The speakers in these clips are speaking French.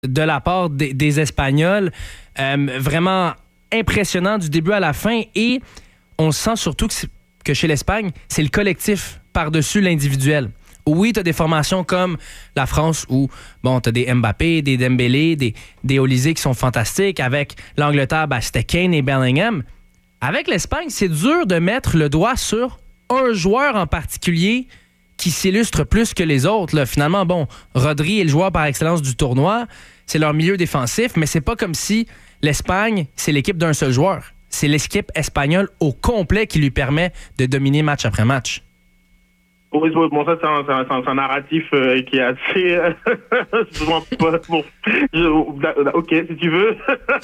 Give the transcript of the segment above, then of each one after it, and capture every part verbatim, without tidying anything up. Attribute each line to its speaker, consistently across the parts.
Speaker 1: de la part des, des Espagnols. Euh, vraiment impressionnant du début à la fin. Et on sent surtout que, que chez l'Espagne, c'est le collectif par-dessus l'individuel. Oui, tu as des formations comme la France où, bon, tu as des Mbappé, des Dembélé, des, des Olysée qui sont fantastiques. Avec l'Angleterre, ben, c'était Kane et Bellingham. Avec l'Espagne, c'est dur de mettre le doigt sur un joueur en particulier qui s'illustre plus que les autres. Là. Finalement, bon, Rodri est le joueur par excellence du tournoi. C'est leur milieu défensif, mais c'est pas comme si l'Espagne, c'est l'équipe d'un seul joueur. C'est l'équipe espagnole au complet qui lui permet de dominer match après match.
Speaker 2: Oui, bon, ça, c'est un, c'est un, c'est un narratif euh, qui est assez... Euh, bon, je, ok, si tu veux.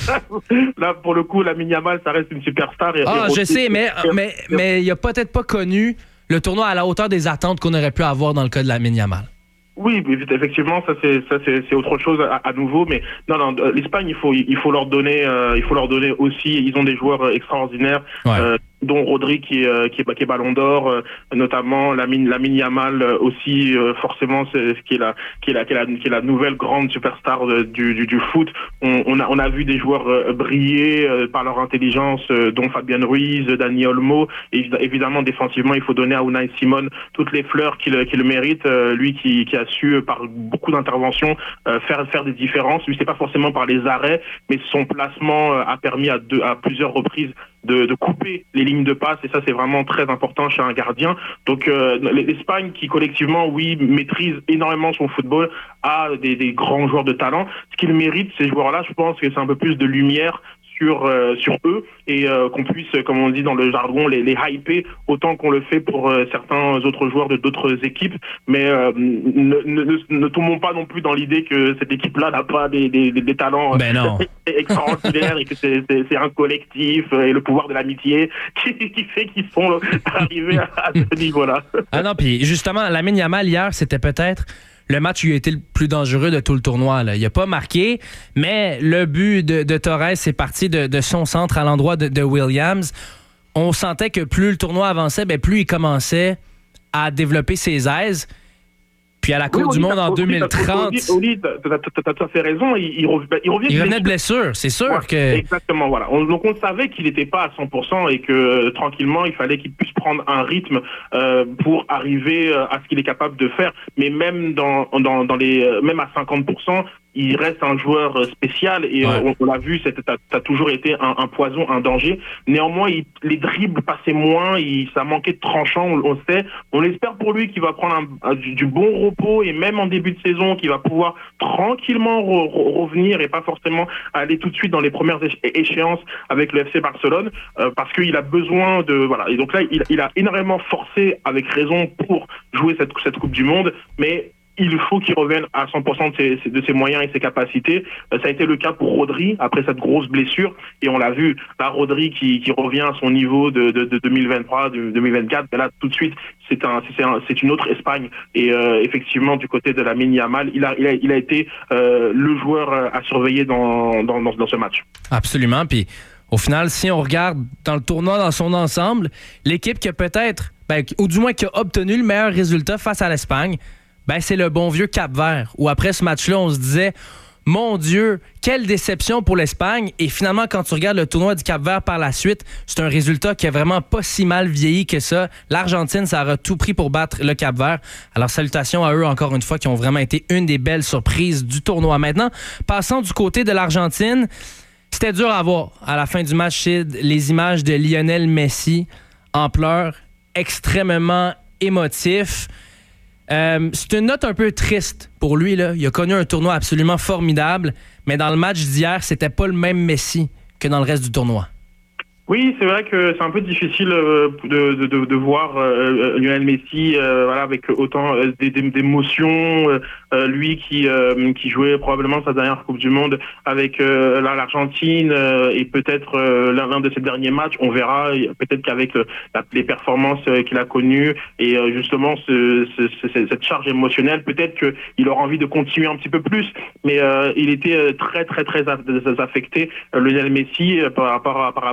Speaker 2: Là, pour le coup, Lamine Yamal, ça reste une superstar. Et,
Speaker 1: ah,
Speaker 2: et
Speaker 1: je
Speaker 2: aussi,
Speaker 1: sais, mais mais mais il a peut-être pas connu le tournoi à la hauteur des attentes qu'on aurait pu avoir dans le cas de Lamine Yamal.
Speaker 2: Oui, effectivement, ça c'est ça c'est, c'est autre chose à, à nouveau, mais non non, l'Espagne, il faut il faut leur donner euh, il faut leur donner aussi, ils ont des joueurs extraordinaires.
Speaker 1: Ouais.
Speaker 2: Euh, dont Rodri qui est qui est, qui est Ballon d'Or, euh, notamment Lamine Lamine Yamal aussi, euh, forcément c'est ce qui est la qui est la qui est la, qui est la nouvelle grande superstar de, du, du du foot. On, on a on a vu des joueurs euh, briller euh, par leur intelligence, euh, dont Fabien Ruiz, Dani Olmo, et évidemment défensivement il faut donner à Unai Simon toutes les fleurs qu'il qu'il mérite, euh, lui qui qui a su par beaucoup d'interventions euh, faire faire des différences. Lui c'est pas forcément par les arrêts, mais son placement euh, a permis à deux à plusieurs reprises De, de couper les lignes de passe, et ça c'est vraiment très important chez un gardien. Donc euh, l'Espagne qui collectivement, oui, maîtrise énormément son football, a des, des grands joueurs de talent. Ce qu'ils méritent, ces joueurs-là, je pense que c'est un peu plus de lumière sur euh, sur eux, et euh, qu'on puisse, comme on dit dans le jargon, les, les hyper autant qu'on le fait pour euh, certains autres joueurs de d'autres équipes. Mais euh, ne, ne, ne tombons pas non plus dans l'idée que cette équipe-là n'a pas des, des, des talents
Speaker 1: ben non.
Speaker 2: extraordinaires et que c'est, c'est, c'est un collectif et le pouvoir de l'amitié qui, qui fait qu'ils sont arrivés à, à ce niveau-là.
Speaker 1: Ah non, puis justement, Lamine Yamal hier, c'était peut-être le match où il a été le plus dangereux de tout le tournoi. Là. Il n'a pas marqué, mais le but de, de Torres est parti de, de son centre à l'endroit de, de Williams. On sentait que plus le tournoi avançait, ben plus il commençait à développer ses aises. Puis à la Coupe oui, du Monde en deux mille trente...
Speaker 2: Oli, tu as tout à fait raison. Il, il, il revient,
Speaker 1: il revenait de blessure, c'est sûr.
Speaker 2: Ouais,
Speaker 1: que...
Speaker 2: Exactement, voilà. On, donc on savait qu'il n'était pas à cent pour cent et que euh, tranquillement, il fallait qu'il puisse prendre un rythme euh, pour arriver euh, à ce qu'il est capable de faire. Mais même dans, dans, dans les, euh, même à cinquante pour cent, il reste un joueur spécial et ouais. on, on l'a vu, tu as toujours été un, un poison, un danger. Néanmoins, il, les dribbles passaient moins, il, ça manquait de tranchant, on, on sait. On espère pour lui qu'il va prendre un, un, du, du bon repos et même en début de saison, qu'il va pouvoir tranquillement re, re, revenir et pas forcément aller tout de suite dans les premières échéances avec le F C Barcelone, euh, parce qu'il a besoin de... Voilà. Et donc là, il, il a énormément forcé, avec raison, pour jouer cette, cette Coupe du Monde, mais il faut qu'il revienne à cent pour cent de ses, de ses moyens et ses capacités. Ça a été le cas pour Rodri, après cette grosse blessure, et on l'a vu, là, Rodri qui, qui revient à son niveau de, de, de deux mille vingt-trois, de deux mille vingt-quatre, mais là, tout de suite, c'est, un, c'est, un, c'est une autre Espagne. Et euh, effectivement, du côté de Lamine Yamal, il a, il a, il a été euh, le joueur à surveiller dans, dans, dans, dans ce match.
Speaker 1: Absolument, puis au final, si on regarde dans le tournoi dans son ensemble, l'équipe qui a peut-être, ben, ou du moins qui a obtenu le meilleur résultat face à l'Espagne, ben c'est le bon vieux Cap-Vert, où après ce match-là, on se disait « Mon Dieu, quelle déception pour l'Espagne !» Et finalement, quand tu regardes le tournoi du Cap-Vert par la suite, c'est un résultat qui a vraiment pas si mal vieilli que ça. L'Argentine, ça aura tout pris pour battre le Cap-Vert. Alors, salutations à eux, encore une fois, qui ont vraiment été une des belles surprises du tournoi. Maintenant, passons du côté de l'Argentine. C'était dur à voir à la fin du match, Sid, les images de Lionel Messi en pleurs, extrêmement émotif. Euh, c'est une note un peu triste pour lui, là. Il a connu un tournoi absolument formidable, mais dans le match d'hier, c'était pas le même Messi que dans le reste du tournoi.
Speaker 2: Oui, c'est vrai que c'est un peu difficile euh, de, de, de voir euh, Lionel Messi euh, voilà, avec autant euh, d'émotions. Euh, lui qui, euh, qui jouait probablement sa dernière Coupe du Monde avec euh, l'Argentine euh, et peut-être euh, l'un de ses derniers matchs. On verra, peut-être qu'avec euh, les performances euh, qu'il a connues et euh, justement ce, ce, ce, cette charge émotionnelle, peut-être qu'il aura envie de continuer un petit peu plus. Mais euh, il était très, très, très affecté, euh, Lionel Messi, euh, par, par, par rapport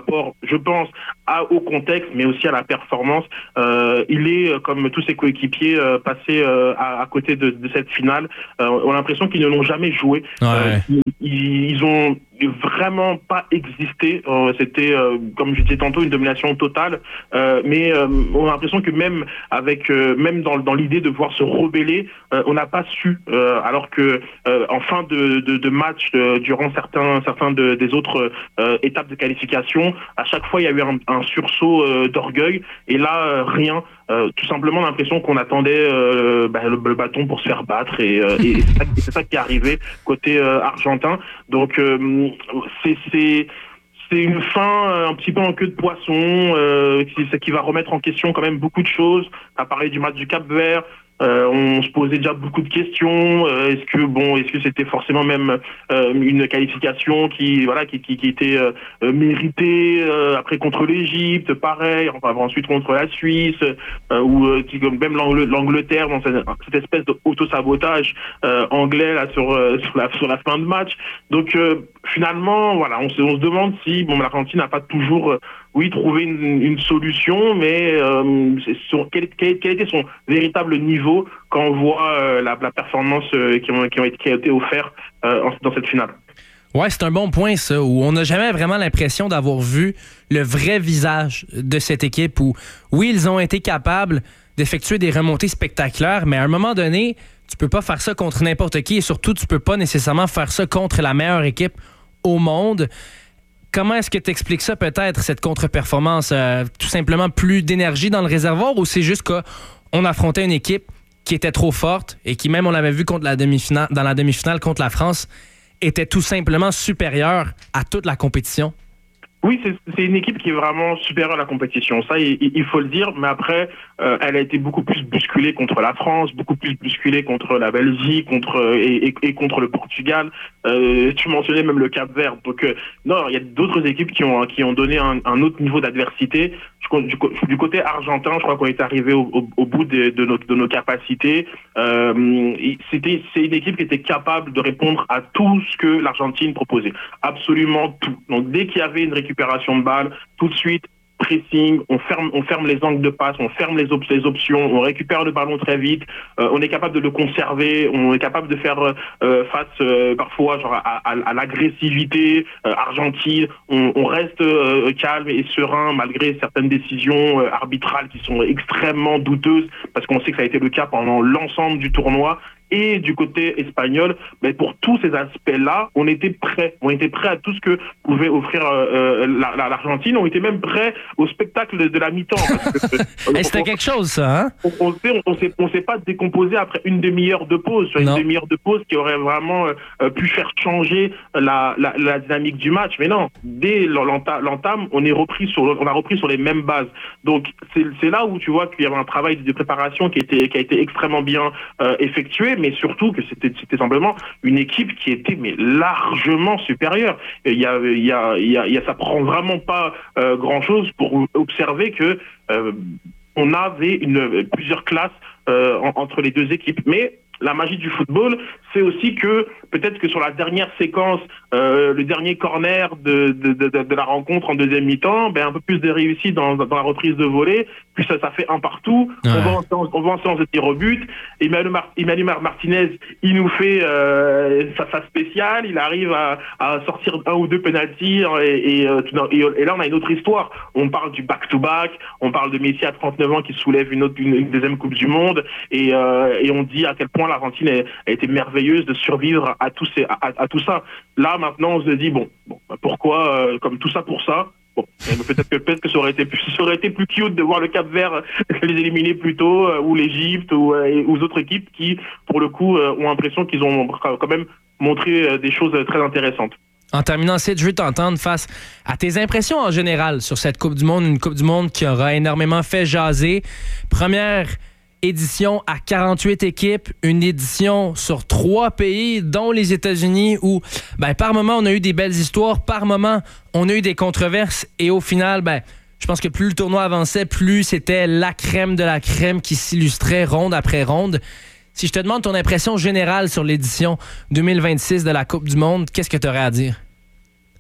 Speaker 2: je pense, à, au contexte, mais aussi à la performance. Euh, il est, comme tous ses coéquipiers, euh, passé euh, à, à côté de, de cette finale. Euh, on a l'impression qu'ils ne l'ont jamais joué.
Speaker 1: Ouais.
Speaker 2: Euh, ils, ils ont vraiment pas existé. Euh, c'était, euh, comme je disais tantôt, une domination totale. Euh, mais euh, on a l'impression que même avec, euh, même dans, dans l'idée de voir se rebeller, euh, on n'a pas su. Euh, alors que euh, en fin de, de, de match, euh, durant certains, certains de, des autres euh, étapes de qualification, à chaque fois il y a eu un, un sursaut euh, d'orgueil. Et là, euh, rien. Euh, tout simplement l'impression qu'on attendait euh, bah, le, le bâton pour se faire battre et, euh, et c'est, ça, c'est ça qui est arrivé côté euh, argentin. Donc euh, c'est, c'est c'est une fin euh, un petit peu en queue de poisson, euh, qui, qui va remettre en question quand même beaucoup de choses. On a parlé du match du Cap-Vert. Euh, on se posait déjà beaucoup de questions. Euh, est-ce que bon, est-ce que c'était forcément même euh, une qualification qui voilà qui qui, qui était euh, méritée euh, après contre l'Égypte, pareil. Enfin ensuite contre la Suisse euh, ou euh, qui comme même l'Angl- l'Angleterre dans cette, cette espèce d'auto-sabotage euh, anglais là sur euh, sur la sur la fin de match. Donc euh, finalement voilà, on se on se demande si bon l'Argentine n'a pas toujours euh, oui, trouver une, une solution, mais euh, c'est sur, quel, quel, quel était son véritable niveau quand on voit euh, la, la performance euh, qui, ont, qui, ont été, qui a été offerte euh, dans cette finale.
Speaker 1: Ouais, c'est un bon point, ça, où on n'a jamais vraiment l'impression d'avoir vu le vrai visage de cette équipe, où, oui, ils ont été capables d'effectuer des remontées spectaculaires, mais à un moment donné, tu peux pas faire ça contre n'importe qui, et surtout, tu peux pas nécessairement faire ça contre la meilleure équipe au monde. Comment est-ce que tu expliques ça, peut-être, cette contre-performance? Euh, tout simplement plus d'énergie dans le réservoir, ou c'est juste qu'on affrontait une équipe qui était trop forte et qui, même on l'avait vu contre la demi-finale, dans la demi-finale contre la France, était tout simplement supérieure à toute la compétition?
Speaker 2: Oui, c'est, c'est une équipe qui est vraiment supérieure à la compétition. Ça, il, il faut le dire. Mais après, euh, elle a été beaucoup plus bousculée contre la France, beaucoup plus bousculée contre la Belgique, contre et, et, et contre le Portugal. Euh, tu mentionnais même le Cap-Vert. Donc, euh, non, il y a d'autres équipes qui ont qui ont donné un, un autre niveau d'adversité. Du, du côté argentin, je crois qu'on est arrivé au, au, au bout de, de, nos, de nos capacités. Euh, c'était, c'est une équipe qui était capable de répondre à tout ce que l'Argentine proposait. Absolument tout. Donc, dès qu'il y avait une récupération de balle, tout de suite, pressing, on ferme, on ferme les angles de passe, on ferme les, op- les options, on récupère le ballon très vite, euh, on est capable de le conserver, on est capable de faire euh, face euh, parfois genre à, à, à l'agressivité euh, argentine, on, on reste euh, calme et serein malgré certaines décisions euh, arbitrales qui sont extrêmement douteuses, parce qu'on sait que ça a été le cas pendant l'ensemble du tournoi. Et du côté espagnol, ben pour tous ces aspects-là, on était prêts. On était prêts à tout ce que pouvait offrir euh, la, la, l'Argentine. On était même prêts au spectacle de, de la mi-temps. Parce que,
Speaker 1: euh, hey, c'était on, quelque chose, ça, hein?
Speaker 2: On, on, sait, on, s'est, on s'est pas décomposé après une demi-heure de pause. Sur une non. demi-heure de pause qui aurait vraiment euh, pu faire changer la, la, la dynamique du match. Mais non, dès l'entame, on est repris sur, on a repris sur les mêmes bases. Donc c'est, c'est là où tu vois qu'il y avait un travail de préparation qui était, qui a été extrêmement bien euh, effectué. Mais surtout que c'était, c'était simplement une équipe qui était mais largement supérieure. Il y a, il y a, il y a, il y a ça prend vraiment pas euh, grand-chose pour observer que euh, on avait une, plusieurs classes euh, en, entre les deux équipes. Mais la magie du football, c'est aussi que peut-être que sur la dernière séquence, euh, le dernier corner de, de, de, de la rencontre en deuxième mi-temps, ben un peu plus de réussite dans, dans la reprise de volée, puis ça, ça fait un partout. Ouais. On va en séance, on va en séance de tir au but. Emmanuel, Mar- Emmanuel Martinez, il nous fait euh, sa, sa spéciale, il arrive à, à sortir un ou deux penalties et, et, et, et là on a une autre histoire. On parle du back-to-back, on parle de Messi à trente-neuf ans qui soulève une, autre, une, une deuxième Coupe du Monde et, euh, et on dit à quel point l'Argentine a, a été merveilleuse de survivre à tout, ces, à, à, à tout ça. Là maintenant on se dit bon, bon pourquoi euh, comme tout ça pour ça. Bon, peut-être que peut-être que ça aurait été plus, ça aurait été plus cute de voir le Cap-Vert les éliminer plus tôt, euh, ou l'Égypte, ou euh, ou d'autres équipes qui, pour le coup, euh, ont l'impression qu'ils ont quand même montré euh, des choses très intéressantes.
Speaker 1: En terminant, Sid, je veux t'entendre face à tes impressions en général sur cette Coupe du Monde, une Coupe du Monde qui aura énormément fait jaser. Première édition à quarante-huit équipes, une édition sur trois pays, dont les États-Unis, où ben, par moment, on a eu des belles histoires, par moment, on a eu des controverses, et au final, ben, je pense que plus le tournoi avançait, plus c'était la crème de la crème qui s'illustrait ronde après ronde. Si je te demande ton impression générale sur l'édition deux mille vingt-six de la Coupe du Monde, qu'est-ce que tu aurais à dire?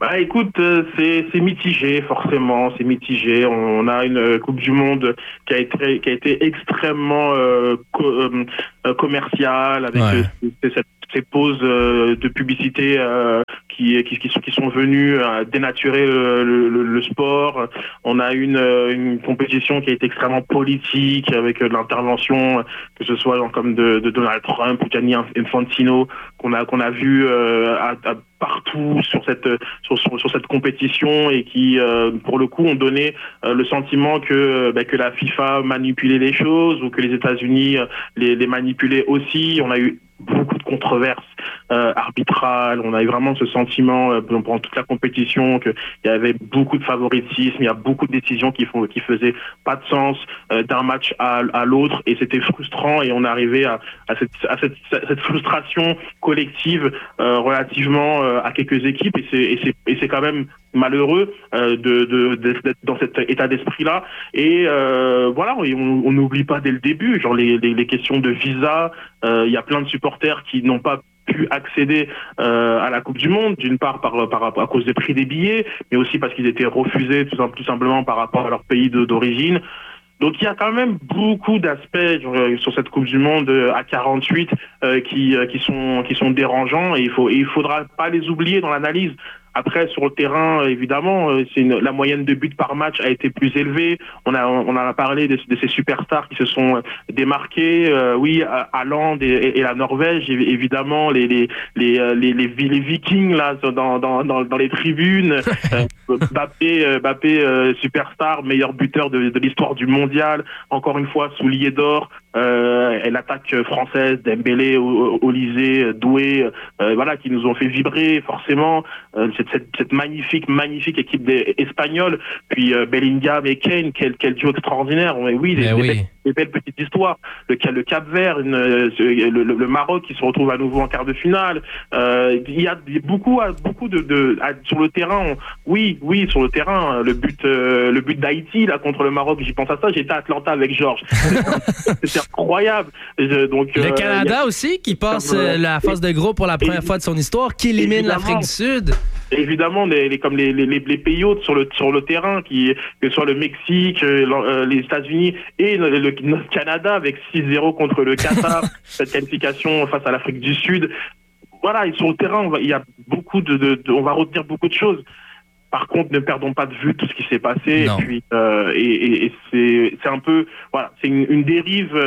Speaker 2: Bah écoute, euh, c'est c'est mitigé forcément, c'est mitigé. On a une Coupe du Monde qui a été qui a été extrêmement euh, co- euh, commerciale avec ouais. euh, cette ces pauses euh, de publicité euh, qui, qui, qui, sont, qui sont venues euh, dénaturer le, le, le sport. On a une, une compétition qui a été extrêmement politique avec euh, l'intervention, que ce soit comme de, de Donald Trump ou Gianni Infantino, qu'on a, qu'on a vu euh, à, à partout sur cette sur, sur, sur cette compétition et qui euh, pour le coup ont donné euh, le sentiment que bah, que la FIFA manipulait les choses ou que les États-Unis euh, les, les manipulaient aussi. On a eu beaucoup de controverses euh, arbitrales, on a eu vraiment ce sentiment euh, pendant toute la compétition qu'il y avait beaucoup de favoritisme, il y a beaucoup de décisions qui font qui faisaient pas de sens euh, d'un match à, à l'autre et c'était frustrant et on arrivait à, à, cette, à cette, cette frustration collective euh, relativement euh, à quelques équipes et c'est, et c'est, et c'est quand même malheureux euh, de, de, de, d'être dans cet état d'esprit-là. Et euh, voilà, on n'oublie pas dès le début, genre les, les, les questions de visa, il euh, y a plein de supporters qui n'ont pas pu accéder euh, à la Coupe du Monde, d'une part par, par, à cause des prix des billets, mais aussi parce qu'ils étaient refusés tout, tout simplement par rapport à leur pays de, d'origine. Donc il y a quand même beaucoup d'aspects genre, sur cette Coupe du Monde à quarante-huit euh, qui, qui, sont, qui sont dérangeants et il faut, et il faudra pas les oublier dans l'analyse. Après, sur le terrain, évidemment, c'est une, la moyenne de buts par match a été plus élevée. On a, on a parlé de, de ces superstars qui se sont démarqués. Euh, oui, Haaland et, et la Norvège, évidemment, les, les, les, les, les, les Vikings là dans, dans, dans, dans les tribunes. Euh, Mbappé, Mbappé euh, superstar, meilleur buteur de, de l'histoire du mondial. Encore une fois, soulier d'or. Euh, et l'attaque française, Dembélé, Olysée, Doué, euh, voilà, qui nous ont fait vibrer forcément. Euh, cette, cette, cette magnifique, magnifique équipe espagnole. Puis euh, Bellingham et Kane, quel, quel duo extraordinaire. Oui, des,
Speaker 1: oui.
Speaker 2: Des, belles, des belles petites histoires. Le, le Cap-Vert, une, le, le, le Maroc qui se retrouve à nouveau en quart de finale. Euh, il y a beaucoup, beaucoup de, de à, sur le terrain. On, oui, oui, sur le terrain. Le but, euh, le but d'Haïti là contre le Maroc. J'y pense à ça. J'étais à Atlanta avec Georges. C'était incroyable. Je, donc,
Speaker 1: le
Speaker 2: euh,
Speaker 1: Canada
Speaker 2: a...
Speaker 1: aussi qui passe euh, la phase de groupe pour la première et... fois de son histoire, qui élimine Évidemment. l'Afrique du Sud.
Speaker 2: Évidemment, les, les, comme les, les, les pays hôtes sur le, sur le terrain, qui, que ce soit le Mexique, euh, les États-Unis et le, le, le Canada avec six zéro contre le Qatar, cette qualification face à l'Afrique du Sud. Voilà, et sur le terrain, on va, il y a beaucoup de, de, de, on va retenir beaucoup de choses. Par contre, ne perdons pas de vue tout ce qui s'est passé.
Speaker 1: Non.
Speaker 2: Et puis, euh, et, et, et c'est, c'est un peu, voilà, c'est une, une dérive.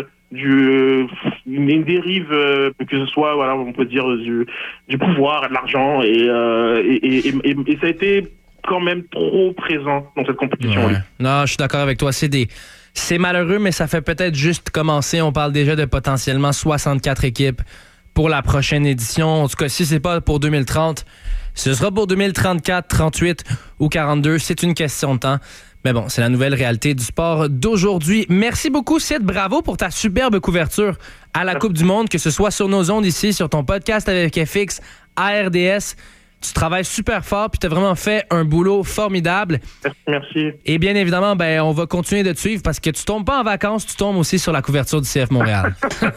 Speaker 2: Du, une dérive euh, que ce soit voilà on peut dire du, du pouvoir, de l'argent et, euh, et, et, et, et ça a été quand même trop présent dans cette compétition.
Speaker 1: Ouais. Non, je suis d'accord avec toi. C'est des, c'est malheureux, mais ça fait peut-être juste commencer. On parle déjà de potentiellement soixante-quatre équipes pour la prochaine édition. En tout cas, si c'est pas pour deux mille trente, ce sera pour deux mille trente-quatre, trente-huit ou quarante-deux. C'est une question de temps. Mais bon, c'est la nouvelle réalité du sport d'aujourd'hui. Merci beaucoup, Sid. Bravo pour ta superbe couverture à la Coupe du Monde, que ce soit sur nos ondes ici, sur ton podcast avec F X, à R D S. Tu travailles super fort puis tu as vraiment fait un boulot formidable.
Speaker 2: Merci.
Speaker 1: Et bien évidemment, ben, on va continuer de te suivre parce que tu tombes pas en vacances, tu tombes aussi sur la couverture du C F Montréal.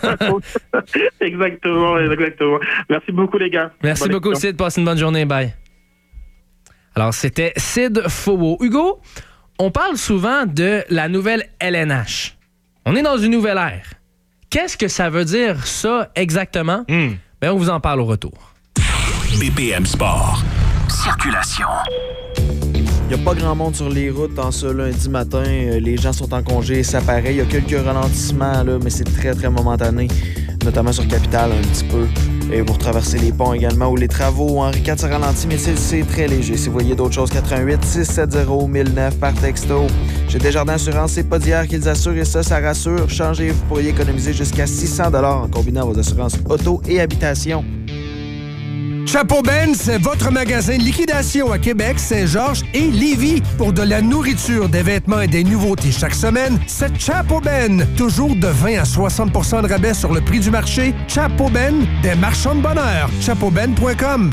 Speaker 2: Exactement, exactement. Merci beaucoup, les gars.
Speaker 1: Merci
Speaker 2: bonne
Speaker 1: beaucoup, Sid. Passe une bonne journée. Bye. Alors, c'était Sid Fauveau. Hugo, on parle souvent de la nouvelle L N H. On est dans une nouvelle ère. Qu'est-ce que ça veut dire, ça, exactement? Mm. Ben, on vous en parle au retour.
Speaker 3: B P M Sport. Circulation.
Speaker 4: Il n'y a pas grand monde sur les routes en ce lundi matin. Les gens sont en congé, ça paraît. Il y a quelques ralentissements, là, mais c'est très, très momentané, notamment sur Capitale un petit peu. Et vous retraversez les ponts également, où les travaux Henri quatre se ralentissent, mais c'est, c'est très léger. Si vous voyez d'autres choses, quatre un huit, six sept zéro, mille neuf par texto. Chez Desjardins Assurance, c'est pas d'hier qu'ils assurent et ça, ça rassure. Changez, vous pourriez économiser jusqu'à six cents dollars en combinant vos assurances auto et habitation.
Speaker 5: Chapeau Ben, c'est votre magasin de liquidation à Québec, Saint-Georges et Lévis. Pour de la nourriture, des vêtements et des nouveautés chaque semaine, c'est Chapeau Ben. Toujours de vingt à soixante pour cent de rabais sur le prix du marché. Chapeau Ben, des marchands de bonheur. chapeau ben point com.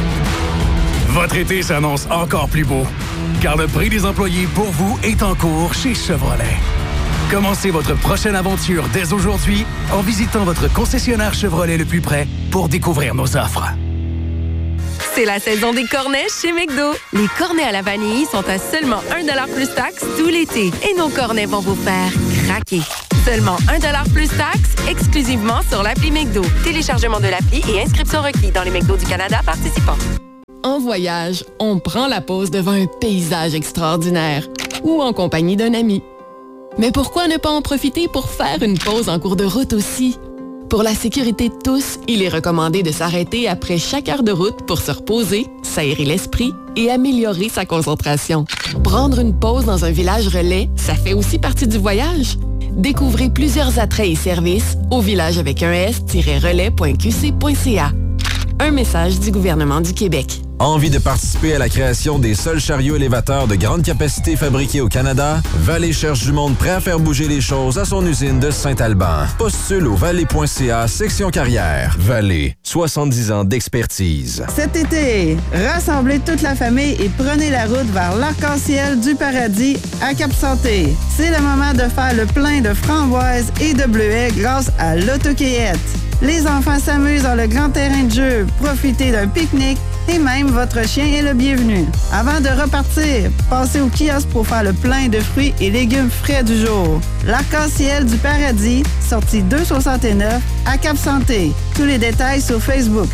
Speaker 3: Votre été s'annonce encore plus beau, car le prix des employés pour vous est en cours chez Chevrolet. Commencez votre prochaine aventure dès aujourd'hui en visitant votre concessionnaire Chevrolet le plus près pour découvrir nos offres.
Speaker 6: C'est la saison des cornets chez McDo. Les cornets à la vanille sont à seulement un dollar plus taxe tout l'été. Et nos cornets vont vous faire craquer. Seulement un dollar plus taxe, exclusivement sur l'appli McDo. Téléchargement de l'appli et inscription requis dans les McDo du Canada participants.
Speaker 7: En voyage, on prend la pause devant un paysage extraordinaire ou en compagnie d'un ami. Mais pourquoi ne pas en profiter pour faire une pause en cours de route aussi? Pour la sécurité de tous, il est recommandé de s'arrêter après chaque heure de route pour se reposer, s'aérer l'esprit et améliorer sa concentration. Prendre une pause dans un village relais, ça fait aussi partie du voyage. Découvrez plusieurs attraits et services au village avec un s-relais point q c point c a. Un message du gouvernement du Québec.
Speaker 8: Envie de participer à la création des seuls chariots élévateurs de grande capacité fabriqués au Canada? Vallée cherche du monde prêt à faire bouger les choses à son usine de Saint-Alban. Postule au vallée point c a, section carrière. Vallée, soixante-dix ans d'expertise.
Speaker 9: Cet été, rassemblez toute la famille et prenez la route vers l'arc-en-ciel du paradis à Cap-Santé. C'est le moment de faire le plein de framboises et de bleuets grâce à l'autocueillette. Les enfants s'amusent dans le grand terrain de jeu, profitez d'un pique-nique et même votre chien est le bienvenu. Avant de repartir, passez au kiosque pour faire le plein de fruits et légumes frais du jour. L'arc-en-ciel du paradis, sortie deux soixante-neuf à Cap-Santé. Tous les détails sur Facebook.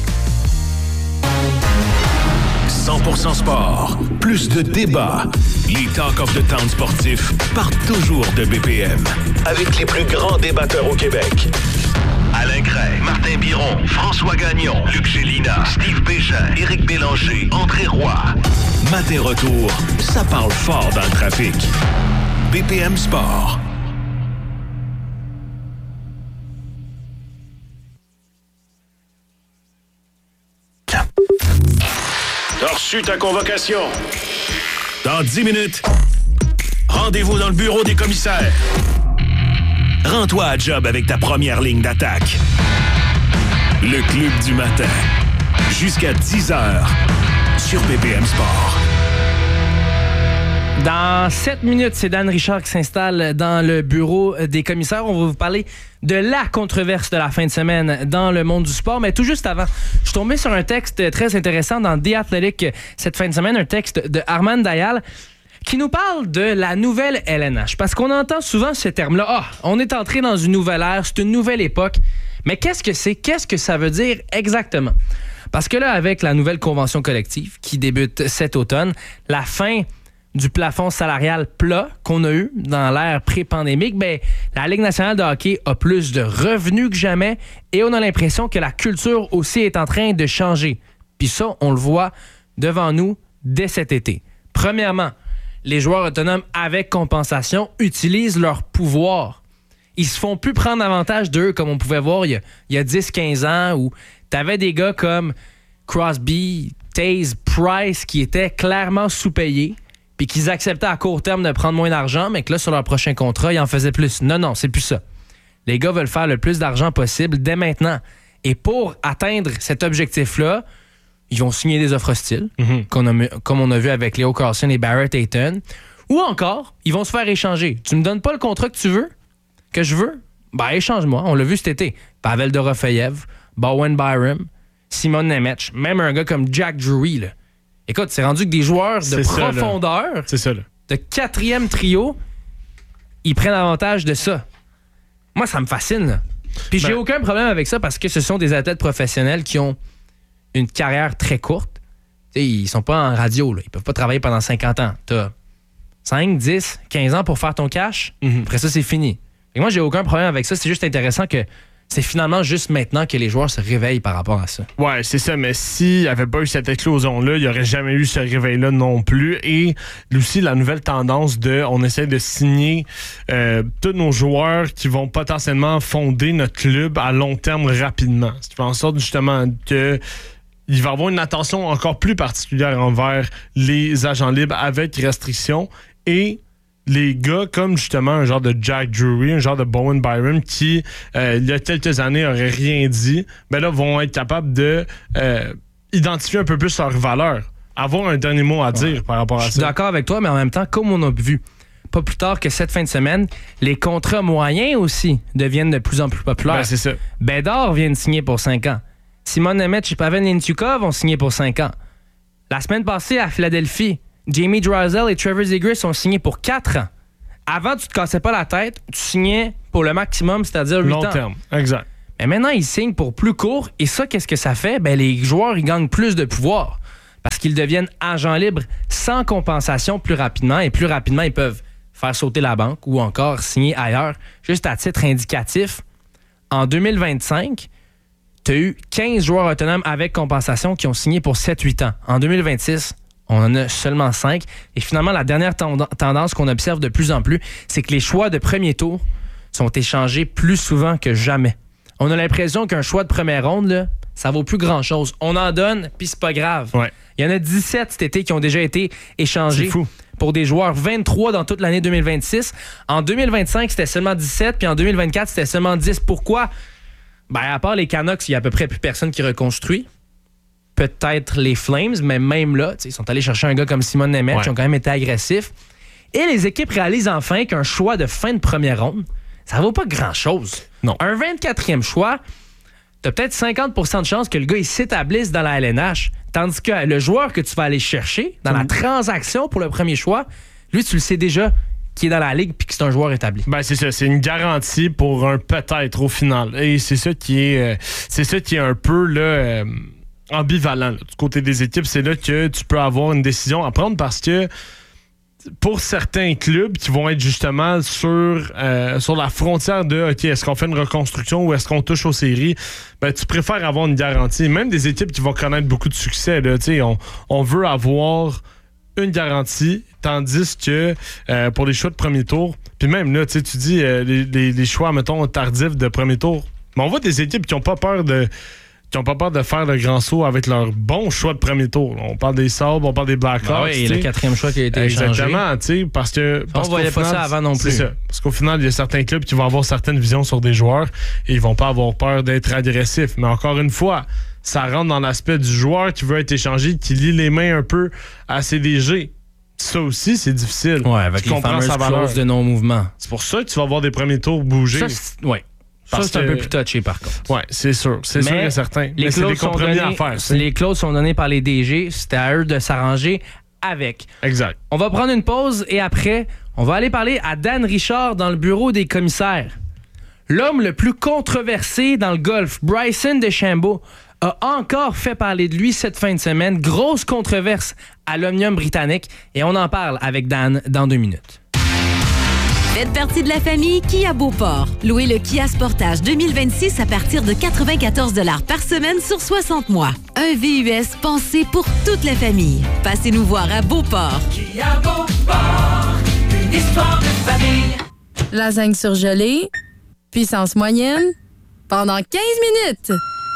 Speaker 3: cent pour cent sport, plus de débats. Les Talk of the Town sportifs partent toujours de B P M. Avec les plus grands débatteurs au Québec. Alain Gray, Martin Biron, François Gagnon, Luc Gélina, Steve Bégin, Éric Bélanger, André Roy. Matin retour, ça parle fort dans le trafic. B P M Sport. T'as reçu ta convocation. Dans dix minutes, rendez-vous dans le bureau des commissaires. Rends-toi à job avec ta première ligne d'attaque. Le Club du matin. Jusqu'à dix heures sur B P M Sport.
Speaker 1: Dans sept minutes, c'est Dan Richard qui s'installe dans le bureau des commissaires. On va vous parler de la controverse de la fin de semaine dans le monde du sport. Mais tout juste avant, je suis tombé sur un texte très intéressant dans The Athletic cette fin de semaine, un texte de Armand Dayal qui nous parle de la nouvelle L N H. Parce qu'on entend souvent ce terme-là. Ah, on est entré dans une nouvelle ère, c'est une nouvelle époque. Mais qu'est-ce que c'est? Qu'est-ce que ça veut dire exactement? Parce que là, avec la nouvelle convention collective qui débute cet automne, la fin du plafond salarial plat qu'on a eu dans l'ère pré-pandémique, ben, la Ligue nationale de hockey a plus de revenus que jamais et on a l'impression que la culture aussi est en train de changer. Puis ça, on le voit devant nous dès cet été. Premièrement, les joueurs autonomes avec compensation utilisent leur pouvoir. Ils se font plus prendre avantage d'eux comme on pouvait voir il y a, il y a dix quinze ans où t'avais des gars comme Crosby, Taze, Price qui étaient clairement sous-payés puis qu'ils acceptaient à court terme de prendre moins d'argent, mais que là, sur leur prochain contrat, ils en faisaient plus. Non, non, c'est plus ça. Les gars veulent faire le plus d'argent possible dès maintenant. Et pour atteindre cet objectif-là, ils vont signer des offres hostiles, mm-hmm. qu'on a, comme on a vu avec Leo Carlson et Barrett Hayton. Ou encore, ils vont se faire échanger. Tu me donnes pas le contrat que tu veux, que je veux? Ben, échange-moi. On l'a vu cet été. Pavel Dorofeyev, Bowen Byram, Simon Nemec, même un gars comme Jack Drury, là. Écoute, c'est rendu que des joueurs de c'est profondeur,
Speaker 10: ça, c'est ça, là.
Speaker 1: De quatrième trio, ils prennent avantage de ça. Moi, ça me fascine, là. Puis ben, j'ai aucun problème avec ça parce que ce sont des athlètes professionnels qui ont une carrière très courte. T'sais, ils sont pas en radio, là. Ils peuvent pas travailler pendant cinquante ans. T'as cinq, dix, quinze ans pour faire ton cash. Mm-hmm. Après ça, c'est fini. Et moi, j'ai aucun problème avec ça. C'est juste intéressant que c'est finalement juste maintenant que les joueurs se réveillent par rapport à ça.
Speaker 10: Ouais, c'est ça. Mais s'il n'y avait pas eu cette éclosion-là, il n'y aurait jamais eu ce réveil-là non plus. Et aussi, la nouvelle tendance de on essaie de signer euh, tous nos joueurs qui vont potentiellement fonder notre club à long terme rapidement. Ce qui fait en sorte justement que il va y avoir une attention encore plus particulière envers les agents libres avec restrictions et les gars comme justement un genre de Jack Drury, un genre de Bowen Byram qui, euh, il y a quelques années, n'auraient rien dit, ben là, vont être capables de euh, identifier un peu plus leur valeur, avoir un dernier mot à dire ouais. par rapport à ça.
Speaker 1: Je suis d'accord avec toi, mais en même temps, comme on a vu, pas plus tard que cette fin de semaine, les contrats moyens aussi deviennent de plus en plus populaires.
Speaker 10: Ben, c'est ça.
Speaker 1: Bédard vient de signer pour cinq ans. Simon Nemec et Pavel Nientukov ont signé pour cinq ans. La semaine passée, à Philadelphie, Jamie Drysdale et Trevor Zegras ont signé pour quatre ans. Avant, tu te cassais pas la tête, tu signais pour le maximum, c'est-à-dire huit ans.
Speaker 10: Long terme, exact.
Speaker 1: Mais maintenant, ils signent pour plus court. Et ça, qu'est-ce que ça fait? Ben, les joueurs, ils gagnent plus de pouvoir parce qu'ils deviennent agents libres sans compensation plus rapidement. Et plus rapidement, ils peuvent faire sauter la banque ou encore signer ailleurs. Juste à titre indicatif, en deux mille vingt-cinq, tu as eu quinze joueurs autonomes avec compensation qui ont signé pour sept huit ans. En deux mille vingt-six, on en a seulement cinq. Et finalement, la dernière tend- tendance qu'on observe de plus en plus, c'est que les choix de premier tour sont échangés plus souvent que jamais. On a l'impression qu'un choix de première ronde, là, ça vaut plus grand-chose. On en donne, puis c'est pas grave.
Speaker 10: Ouais.
Speaker 1: Il y en a dix-sept cet été qui ont déjà été échangés
Speaker 10: C'est fou.
Speaker 1: pour des joueurs, vingt-trois dans toute l'année deux mille vingt-six. En deux mille vingt-cinq, c'était seulement dix-sept, puis en deux mille vingt-quatre, c'était seulement dix. Pourquoi? Ben, à part les Canucks, il y a à peu près plus personne qui reconstruit. Peut-être les Flames, mais même là, ils sont allés chercher un gars comme Simon Nemeth,
Speaker 10: ouais.
Speaker 1: qui ont quand même été agressifs. Et les équipes réalisent enfin qu'un choix de fin de première ronde, ça vaut pas grand-chose.
Speaker 10: Non.
Speaker 1: Un vingt-quatrième choix, t'as peut-être cinquante pour cent de chance que le gars il s'établisse dans la L N H, tandis que le joueur que tu vas aller chercher dans la transaction pour le premier choix, lui, tu le sais déjà qu'il est dans la ligue puis que c'est un joueur établi.
Speaker 10: Ben c'est ça, c'est une garantie pour un peut-être au final. Et c'est ça qui est, euh, c'est ça qui est un peu là, euh, ambivalent là, du côté des équipes. C'est là que tu peux avoir une décision à prendre parce que pour certains clubs qui vont être justement sur, euh, sur la frontière de OK, est-ce qu'on fait une reconstruction ou est-ce qu'on touche aux séries, ben, tu préfères avoir une garantie. Même des équipes qui vont connaître beaucoup de succès, là, on, on veut avoir une garantie, tandis que euh, pour les choix de premier tour, puis même là, tu dis euh, les, les, les choix, mettons, tardifs de premier tour, mais on voit des équipes qui n'ont pas peur de qui n'ont pas peur de faire le grand saut avec leur bon choix de premier tour. On parle des Sabres, on parle des Blackhawks.
Speaker 1: Ah oui, le quatrième choix qui a été échangé.
Speaker 10: Exactement, tu sais, parce que...
Speaker 1: On ne voyait pas ça avant non plus.
Speaker 10: C'est ça. Parce qu'au final, il y a certains clubs qui vont avoir certaines visions sur des joueurs et ils vont pas avoir peur d'être agressifs. Mais encore une fois, ça rentre dans l'aspect du joueur qui veut être échangé, qui lie les mains un peu à C D G. Ça aussi, c'est difficile.
Speaker 1: Ouais, avec les fameuses clauses de non-mouvement.
Speaker 10: C'est pour ça que tu vas voir des premiers tours bouger.
Speaker 1: Oui. Ça, c'est un peu plus touché, par contre.
Speaker 10: Oui, c'est sûr. C'est sûr et certain.
Speaker 1: Les
Speaker 10: Mais c'est des compromis à faire.
Speaker 1: Les clauses sont données par les D G. C'était à eux de s'arranger avec.
Speaker 10: Exact.
Speaker 1: On va prendre une pause et après, on va aller parler à Dan Richard dans le bureau des commissaires. L'homme le plus controversé dans le golf, Bryson DeChambeau, a encore fait parler de lui cette fin de semaine. Grosse controverse à l'Omnium britannique. Et on en parle avec Dan dans deux minutes.
Speaker 11: Faites partie de la famille Kia Beauport. Louez le Kia Sportage deux mille vingt-six à partir de quatre-vingt-quatorze dollars par semaine sur soixante mois. Un V U S pensé pour toute la famille. Passez-nous voir à Beauport.
Speaker 12: Kia Beauport, une histoire de famille.
Speaker 13: Lasagne surgelée, puissance moyenne, pendant quinze minutes.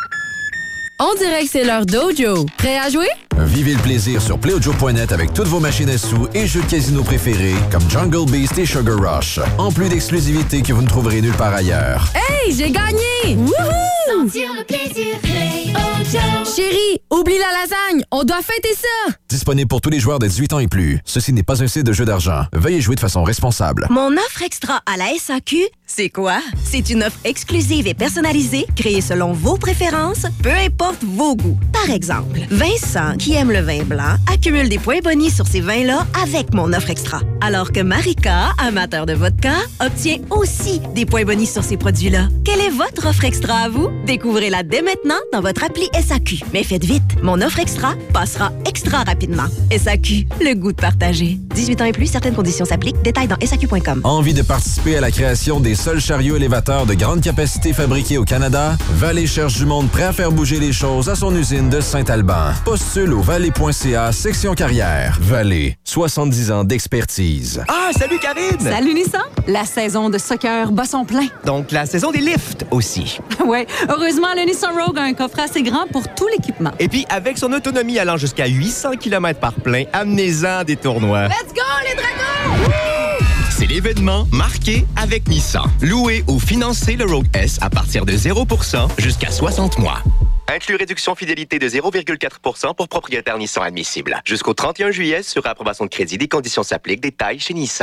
Speaker 13: On dirait que c'est l'heure d'Ojo. Prêt à jouer?
Speaker 8: Vivez le plaisir sur play ojo point net avec toutes vos machines à sous et jeux de casino préférés comme Jungle Beast et Sugar Rush. En plus d'exclusivités que vous ne trouverez nulle part ailleurs.
Speaker 13: Hey, j'ai gagné! Wouhou!
Speaker 12: Sentir le plaisir, Play Ojo.
Speaker 13: Chérie, oublie la lasagne, on doit fêter ça!
Speaker 8: Disponible pour tous les joueurs de dix-huit ans et plus. Ceci n'est pas un site de jeu d'argent. Veuillez jouer de façon responsable.
Speaker 11: Mon offre extra à la S A Q, c'est quoi? C'est une offre exclusive et personnalisée, créée selon vos préférences, peu importe vos goûts. Par exemple, Vincent, qui aime le vin blanc, accumule des points bonus sur ces vins-là avec mon offre extra. Alors que Marika, amateur de vodka, obtient aussi des points bonus sur ces produits-là. Quelle est votre offre extra à vous? Découvrez-la dès maintenant dans votre appli S A Q. Mais faites vite, mon offre extra passera extra rapidement. S A Q, le goût de partager. dix-huit ans et plus, certaines conditions s'appliquent. Détails dans S A Q point com.
Speaker 8: Envie de participer à la création des seuls chariots élévateurs de grande capacité fabriqués au Canada? Vallée cherche du monde prêt à faire bouger les choses à son usine de Saint-Alban. Postule au vallée point c a section carrière. Vallée, soixante-dix ans d'expertise.
Speaker 14: Ah, salut Karine!
Speaker 15: Salut Nissan! La saison de soccer bat son plein.
Speaker 14: Donc la saison des lifts aussi.
Speaker 15: Ouais, heureusement, le Nissan Rogue a un coffret assez grand pour tout l'équipement.
Speaker 14: Et puis, avec son autonomie allant jusqu'à huit cents kilomètres par plein, amenez-en des tournois.
Speaker 15: Let's go, les dragons!
Speaker 14: C'est l'événement marqué avec Nissan. Louez ou financez le Rogue S à partir de zéro pour cent jusqu'à soixante mois. Inclus réduction fidélité de zéro virgule quatre pour cent pour propriétaire Nissan admissible. Jusqu'au trente et un juillet, sur approbation de crédit, des conditions s'appliquent. Détails chez Nissan.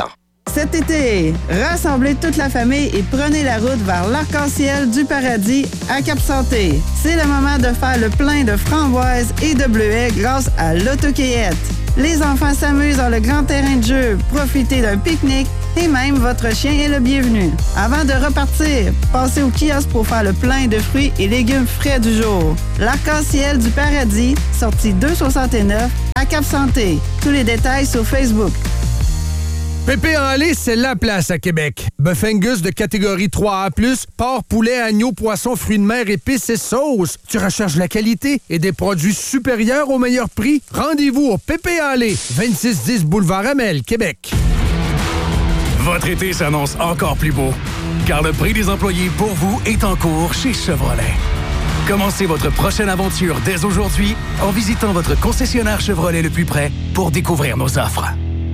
Speaker 9: Cet été, rassemblez toute la famille et prenez la route vers l'arc-en-ciel du paradis à Cap-Santé. C'est le moment de faire le plein de framboises et de bleuets grâce à l'autocueillette. Les enfants s'amusent dans le grand terrain de jeu, profitez d'un pique-nique et même votre chien est le bienvenu. Avant de repartir, passez au kiosque pour faire le plein de fruits et légumes frais du jour. L'arc-en-ciel du paradis, sortie deux soixante-neuf à Cap-Santé. Tous les détails sur Facebook.
Speaker 5: Pépé en lait, c'est la place à Québec. Bœuf Angus de catégorie trois A plus, porc, poulet, agneau, poisson, fruits de mer, épices et sauces. Tu recherches la qualité et des produits supérieurs au meilleur prix? Rendez-vous au Pépé en lait, vingt-six dix boulevard Amel, Québec.
Speaker 3: Votre été s'annonce encore plus beau, car le prix des employés pour vous est en cours chez Chevrolet. Commencez votre prochaine aventure dès aujourd'hui en visitant votre concessionnaire Chevrolet le plus près pour découvrir nos offres.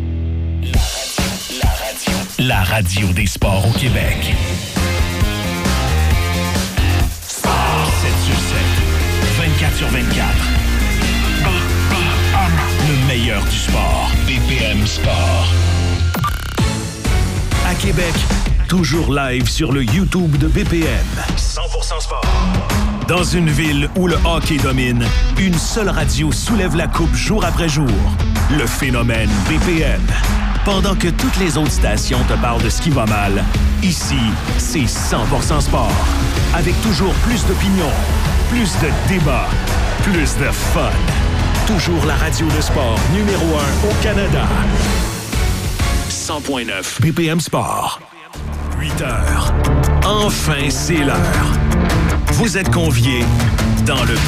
Speaker 3: La radio des sports au Québec. sept sur sept, vingt-quatre sur vingt-quatre. Le meilleur du sport. B P M Sport. À Québec, toujours live sur le YouTube de B P M. cent pour cent sport. Dans une ville où le hockey domine, une seule radio soulève la coupe jour après jour. Le phénomène B P M. Pendant que toutes les autres stations te parlent de ce qui va mal, ici, c'est cent pour cent sport. Avec toujours plus d'opinions, plus de débats, plus de fun. Toujours la radio de sport numéro un au Canada. cent point neuf B P M Sport. huit heures. Enfin, c'est l'heure. Vous êtes conviés dans le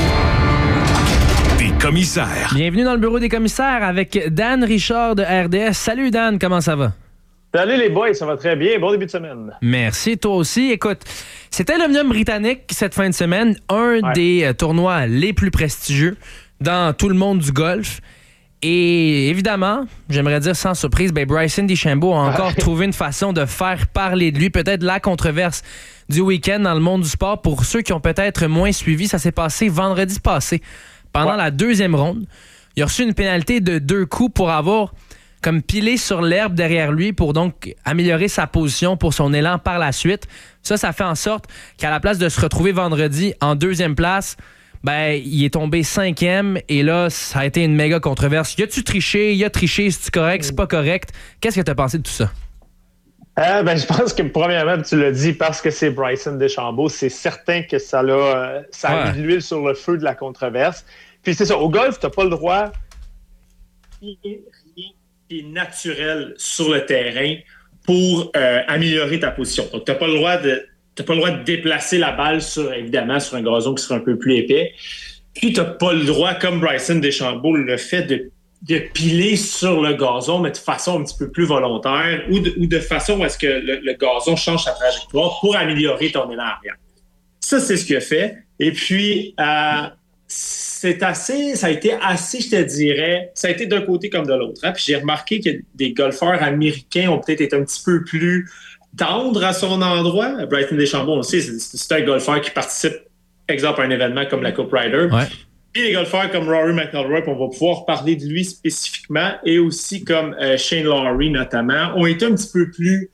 Speaker 3: bureau des commissaires.
Speaker 1: Bienvenue dans le bureau des commissaires avec Dan Richard de R D S. Salut Dan, comment ça va?
Speaker 16: Salut les boys, ça va très bien. Bon début de semaine.
Speaker 1: Merci, toi aussi. Écoute, c'était l'Omnium britannique cette fin de semaine, un ouais. des euh, tournois les plus prestigieux dans tout le monde du golf. Et évidemment, j'aimerais dire sans surprise, ben Bryson DeChambeau a encore ouais. trouvé une façon de faire parler de lui. Peut-être la controverse du week-end dans le monde du sport. Pour ceux qui ont peut-être moins suivi, ça s'est passé vendredi passé. Pendant ouais. la deuxième ronde, il a reçu une pénalité de deux coups pour avoir comme pilé sur l'herbe derrière lui pour donc améliorer sa position pour son élan par la suite. Ça, ça fait en sorte qu'à la place de se retrouver vendredi en deuxième place, ben, il est tombé cinquième et là, ça a été une méga controverse. Y a-tu triché? Y a triché? C'est-tu correct? C'est pas correct? Qu'est-ce que t'as pensé de tout ça?
Speaker 16: Euh, ben, je pense que premièrement, tu l'as dit, parce que c'est Bryson DeChambeau, c'est certain que ça, l'a, ça a mis de l'huile sur le feu de la controverse. Puis c'est ça, au golf, t'as pas le droit rien qui est naturel sur le terrain pour euh, améliorer ta position. Donc, t'as pas le droit de T'as pas le droit de déplacer la balle sur, évidemment, sur un gazon qui serait un peu plus épais. Puis t'as pas le droit, comme Bryson DeChambeau, le fait de, de piler sur le gazon, mais de façon un petit peu plus volontaire ou de, ou de façon où est-ce que le, le gazon change sa trajectoire pour améliorer ton élan arrière. Ça, c'est ce qu'il a fait. Et puis, euh, c'est assez, ça a été assez, je te dirais, ça a été d'un côté comme de l'autre. Hein? Puis j'ai remarqué que des golfeurs américains ont peut-être été un petit peu plus tendre à son endroit. Bryson DeChambeau, on le sait, c'est, c'est un golfeur qui participe, exemple, à un événement comme la Coupe Ryder. Ouais. Puis les golfeurs comme Rory McIlroy, on va pouvoir parler de lui spécifiquement, et aussi comme euh, Shane Lowry notamment, ont été un petit peu plus...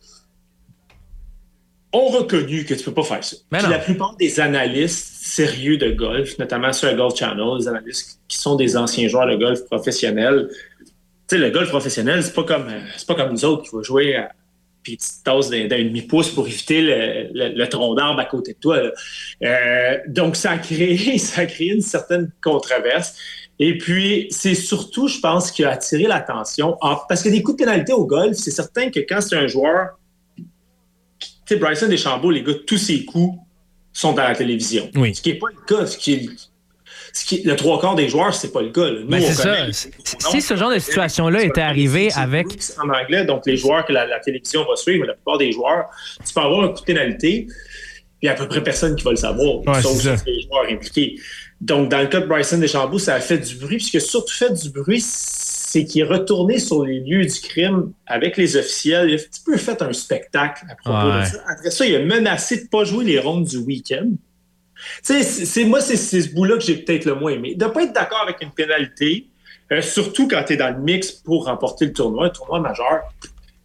Speaker 16: ont reconnu que tu peux pas faire ça. Puis la plupart des analystes sérieux de golf, notamment sur le Golf Channel, les analystes qui sont des anciens joueurs de golf professionnels, tu sais, le golf professionnel, c'est pas comme, c'est pas comme nous autres qui vont jouer à puis tu te tasses d'un, d'un demi-pouce pour éviter le, le, le tronc d'arbre à côté de toi. Euh, donc, ça a créé, ça a créé une certaine controverse. Et puis, c'est surtout, je pense, qui a attiré l'attention. Ah, parce que des coups de pénalité au golf, c'est certain que quand c'est un joueur... Tu sais, Bryson DeChambeau, les gars, tous ses coups sont à la télévision. Oui. Ce qui n'est pas le cas. Ce qui est, ce qui est, le trois quarts des joueurs, c'est pas le cas. Nous,
Speaker 1: ben, c'est ça. Si ce genre de situation-là était arrivé avec...
Speaker 16: En anglais, donc les joueurs que la, la télévision va suivre, la plupart des joueurs, tu peux avoir un coup de pénalité, puis il y a à peu près personne qui va le savoir, ouais, sauf les joueurs impliqués. Donc, dans le cas de Bryson DeChambeau, ça a fait du bruit, puis ce qui a surtout fait du bruit, c'est qu'il est retourné sur les lieux du crime avec les officiels. Il a un petit peu fait un spectacle à propos ouais. de ça. Après ça, il a menacé de ne pas jouer les rondes du week-end. Tu sais, c'est, c'est, moi, c'est, c'est ce bout-là que j'ai peut-être le moins aimé. De ne pas être d'accord avec une pénalité, euh, surtout quand tu es dans le mix pour remporter le tournoi, un tournoi majeur,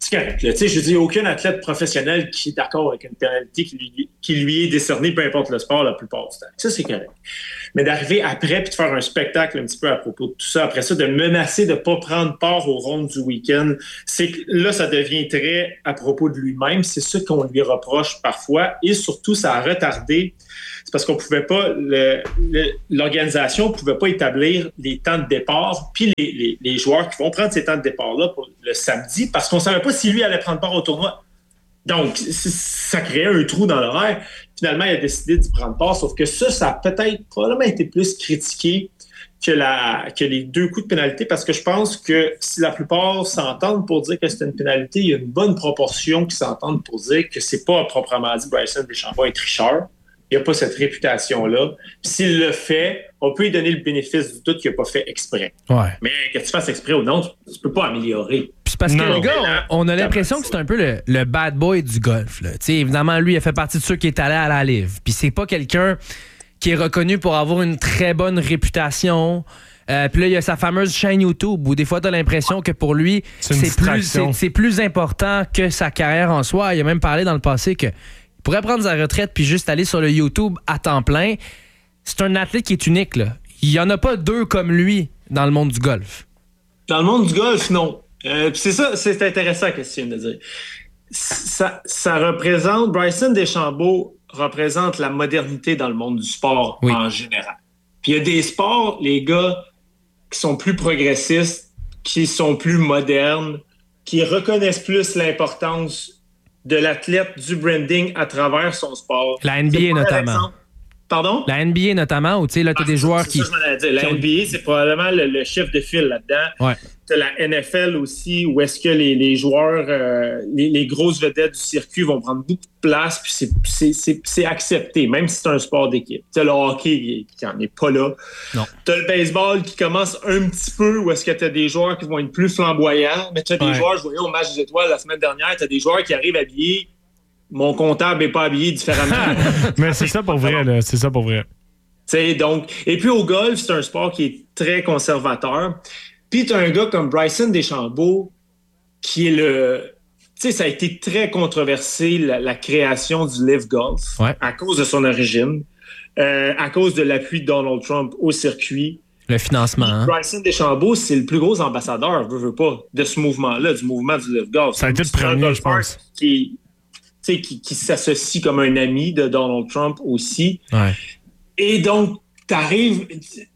Speaker 17: c'est correct. Tu sais, je dis, aucun athlète professionnel qui est d'accord avec une pénalité qui lui, qui lui est décernée, peu importe le sport, la plupart du temps. Ça, c'est correct. Mais d'arriver après puis de faire un spectacle un petit peu à propos de tout ça, après ça, de menacer de ne pas prendre part aux rondes du week-end, c'est que là, ça devient très à propos de lui-même. C'est ça qu'on lui reproche parfois. Et surtout, ça a retardé. C'est parce qu'on pouvait pas, le, le, l'organisation ne pouvait pas établir les temps de départ puis les, les, les joueurs qui vont prendre ces temps de départ-là pour le samedi parce qu'on ne savait pas si lui allait prendre part au tournoi. Donc, ça créait un trou dans l'horaire. Finalement, il a décidé d'y prendre part, sauf que ça, ça a peut-être probablement été plus critiqué que, la, que les deux coups de pénalité parce que je pense que si la plupart s'entendent pour dire que c'est une pénalité, il y a une bonne proportion qui s'entendent pour dire que c'est pas proprement dit Bryson DeChambeau un tricheur. Il n'a pas cette réputation-là. Puis s'il le fait, on peut lui donner le bénéfice du doute qu'il n'a pas fait exprès.
Speaker 1: Ouais.
Speaker 17: Mais que tu fasses exprès ou non, tu ne peux pas améliorer.
Speaker 1: Puis c'est parce non. que le gars, on, on a l'impression que c'est un peu le, le bad boy du golf. Là. Évidemment, lui, il a fait partie de ceux qui est allé à la Live. Puis c'est pas quelqu'un qui est reconnu pour avoir une très bonne réputation. Euh, puis là, il y a sa fameuse chaîne YouTube où des fois, tu as l'impression que pour lui, c'est, c'est, plus, c'est, c'est plus important que sa carrière en soi. Il a même parlé dans le passé que pourrait prendre sa retraite puis juste aller sur le YouTube à temps plein. C'est un athlète qui est unique, là. Il n'y en a pas deux comme lui dans le monde du golf.
Speaker 17: Dans le monde du golf, non. Euh, c'est ça, c'est intéressant ce que tu viens de dire. Ça, ça représente, Bryson DeChambeau représente la modernité dans le monde du sport oui. en général. Puis il y a des sports, les gars, qui sont plus progressistes, qui sont plus modernes, qui reconnaissent plus l'importance de l'athlète, du branding à travers son sport.
Speaker 1: La N B A notamment.
Speaker 17: Pardon?
Speaker 1: La N B A notamment, où tu sais, là, tu as ah, des joueurs
Speaker 17: c'est
Speaker 1: qui.
Speaker 17: Ça, je m'en allais dire. La N B A, c'est probablement le, le chef de file là-dedans.
Speaker 1: Ouais.
Speaker 17: Tu as la N F L aussi, où est-ce que les, les joueurs, euh, les, les grosses vedettes du circuit vont prendre beaucoup de place, puis c'est, c'est, c'est, c'est accepté, même si c'est un sport d'équipe. Tu as le hockey qui n'en est pas là.
Speaker 1: Non.
Speaker 17: Tu as le baseball qui commence un petit peu, où est-ce que tu as des joueurs qui vont être plus flamboyants, mais tu as des ouais. joueurs, je voyais au match des étoiles la semaine dernière, tu as des joueurs qui arrivent habillés. Mon comptable n'est pas habillé différemment.
Speaker 10: Mais c'est ça pour vrai, là. C'est ça pour vrai.
Speaker 17: T'sais, donc, et puis au golf, c'est un sport qui est très conservateur. Puis tu as un gars comme Bryson DeChambeau qui est le... Tu sais, ça a été très controversé, la, la création du Live Golf,
Speaker 1: ouais.
Speaker 17: à cause de son origine, euh, à cause de l'appui de Donald Trump au circuit.
Speaker 1: Le financement. Hein?
Speaker 17: Bryson DeChambeau, c'est le plus gros ambassadeur, veux, veux pas, de ce mouvement-là, du mouvement du Live Golf.
Speaker 10: Ça a été le premier, je pense.
Speaker 17: Qui, qui, qui s'associe comme un ami de Donald Trump aussi.
Speaker 1: Ouais.
Speaker 17: Et donc, t'arrives...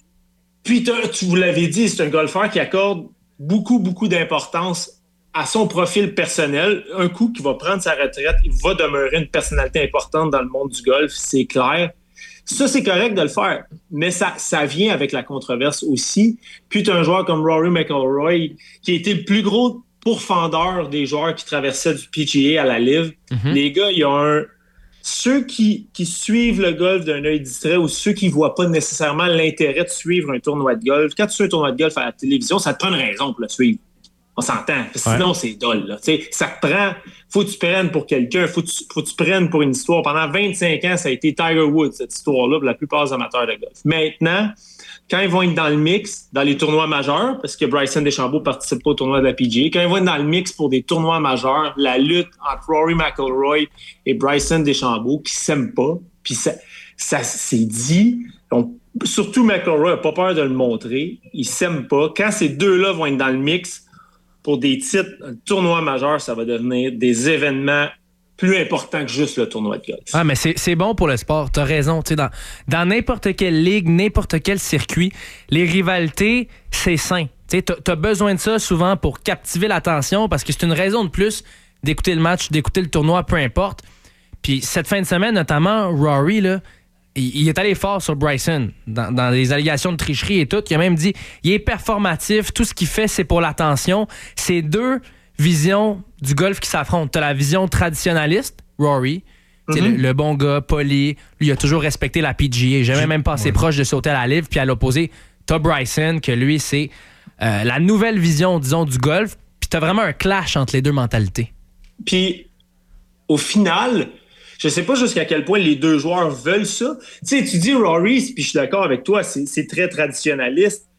Speaker 17: Puis, tu vous l'avez dit, c'est un golfeur qui accorde beaucoup, beaucoup d'importance à son profil personnel. Un coup qu'il va prendre sa retraite, il va demeurer une personnalité importante dans le monde du golf, c'est clair. Ça, c'est correct de le faire, mais ça, ça vient avec la controverse aussi. Puis, tu as un joueur comme Rory McIlroy qui a été le plus gros pourfendeur des joueurs qui traversaient du P G A à la Live. Mm-hmm. Les gars, il y a un... Ceux qui, qui suivent le golf d'un œil distrait ou ceux qui ne voient pas nécessairement l'intérêt de suivre un tournoi de golf, quand tu suis un tournoi de golf à la télévision, ça te prend une raison pour le suivre. On s'entend. Sinon, ouais. c'est dole. Là. Ça te prend... faut que tu prennes pour quelqu'un. Faut que tu, faut que tu prennes pour une histoire. Pendant vingt-cinq ans, ça a été Tiger Woods, cette histoire-là, pour la plupart des amateurs de golf. Maintenant, quand ils vont être dans le mix, dans les tournois majeurs, parce que Bryson DeChambeau ne participe pas au tournoi de la P G A, quand ils vont être dans le mix pour des tournois majeurs, la lutte entre Rory McIlroy et Bryson DeChambeau, qui ne s'aiment pas, puis ça, ça c'est dit, donc, surtout McIlroy n'a pas peur de le montrer, ils ne s'aiment pas. Quand ces deux-là vont être dans le mix pour des titres, un tournoi majeur, ça va devenir des événements plus important que juste le tournoi de golf.
Speaker 1: Ah, mais c'est, c'est bon pour le sport. T'as raison. Tu sais, dans, dans n'importe quelle ligue, n'importe quel circuit, les rivalités, c'est sain. Tu sais, t'as, t'as besoin de ça souvent pour captiver l'attention parce que c'est une raison de plus d'écouter le match, d'écouter le tournoi, peu importe. Puis cette fin de semaine, notamment, Rory, là, il, il est allé fort sur Bryson dans, dans les allégations de tricherie et tout. Il a même dit, il est performatif, tout ce qu'il fait, c'est pour l'attention. C'est deux vision du golf qui s'affrontent. T'as la vision traditionnaliste, Rory, mm-hmm. le, le bon gars, poli, lui il a toujours respecté la P G A, jamais même passé ouais. proche de sauter à la Live, puis à l'opposé, t'as Bryson, que lui c'est euh, la nouvelle vision, disons, du golf, puis t'as vraiment un clash entre les deux mentalités.
Speaker 17: Puis, au final, je sais pas jusqu'à quel point les deux joueurs veulent ça. Tu sais, tu dis Rory, puis je suis d'accord avec toi, c'est, c'est très traditionnaliste,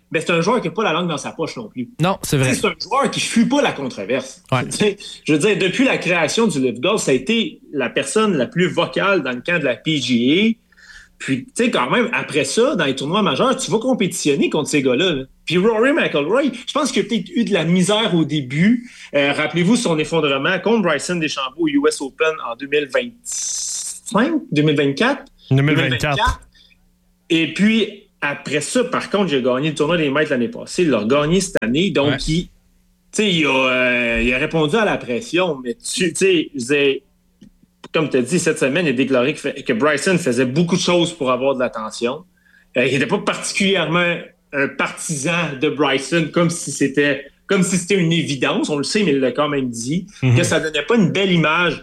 Speaker 17: ben c'est un joueur qui n'a pas la langue dans sa poche non plus.
Speaker 1: Non, c'est vrai.
Speaker 17: C'est un joueur qui ne fuit pas la controverse.
Speaker 1: Ouais.
Speaker 17: Je veux dire, depuis la création du Live Golf, ça a été la personne la plus vocale dans le camp de la P G A. Puis, tu sais, quand même, après ça, dans les tournois majeurs, tu vas compétitionner contre ces gars-là. Là. Puis Rory McIlroy, je pense qu'il a peut-être eu de la misère au début. Euh, rappelez-vous son effondrement contre Bryson DeChambeau au U S Open en deux mille vingt-cinq, deux mille vingt-quatre.
Speaker 10: deux mille vingt-quatre.
Speaker 17: Et puis, après ça, par contre, j'ai gagné le tournoi des maîtres l'année passée. Il l'a gagné cette année. Donc, ouais. il, tu sais, il, euh, il a répondu à la pression. Mais tu sais, je disais... Comme tu as dit, cette semaine, il a déclaré que, que Bryson faisait beaucoup de choses pour avoir de l'attention. Euh, il n'était pas particulièrement un partisan de Bryson, comme si c'était comme si c'était une évidence. On le sait, mais il l'a quand même dit, mm-hmm. que ça ne donnait pas une belle image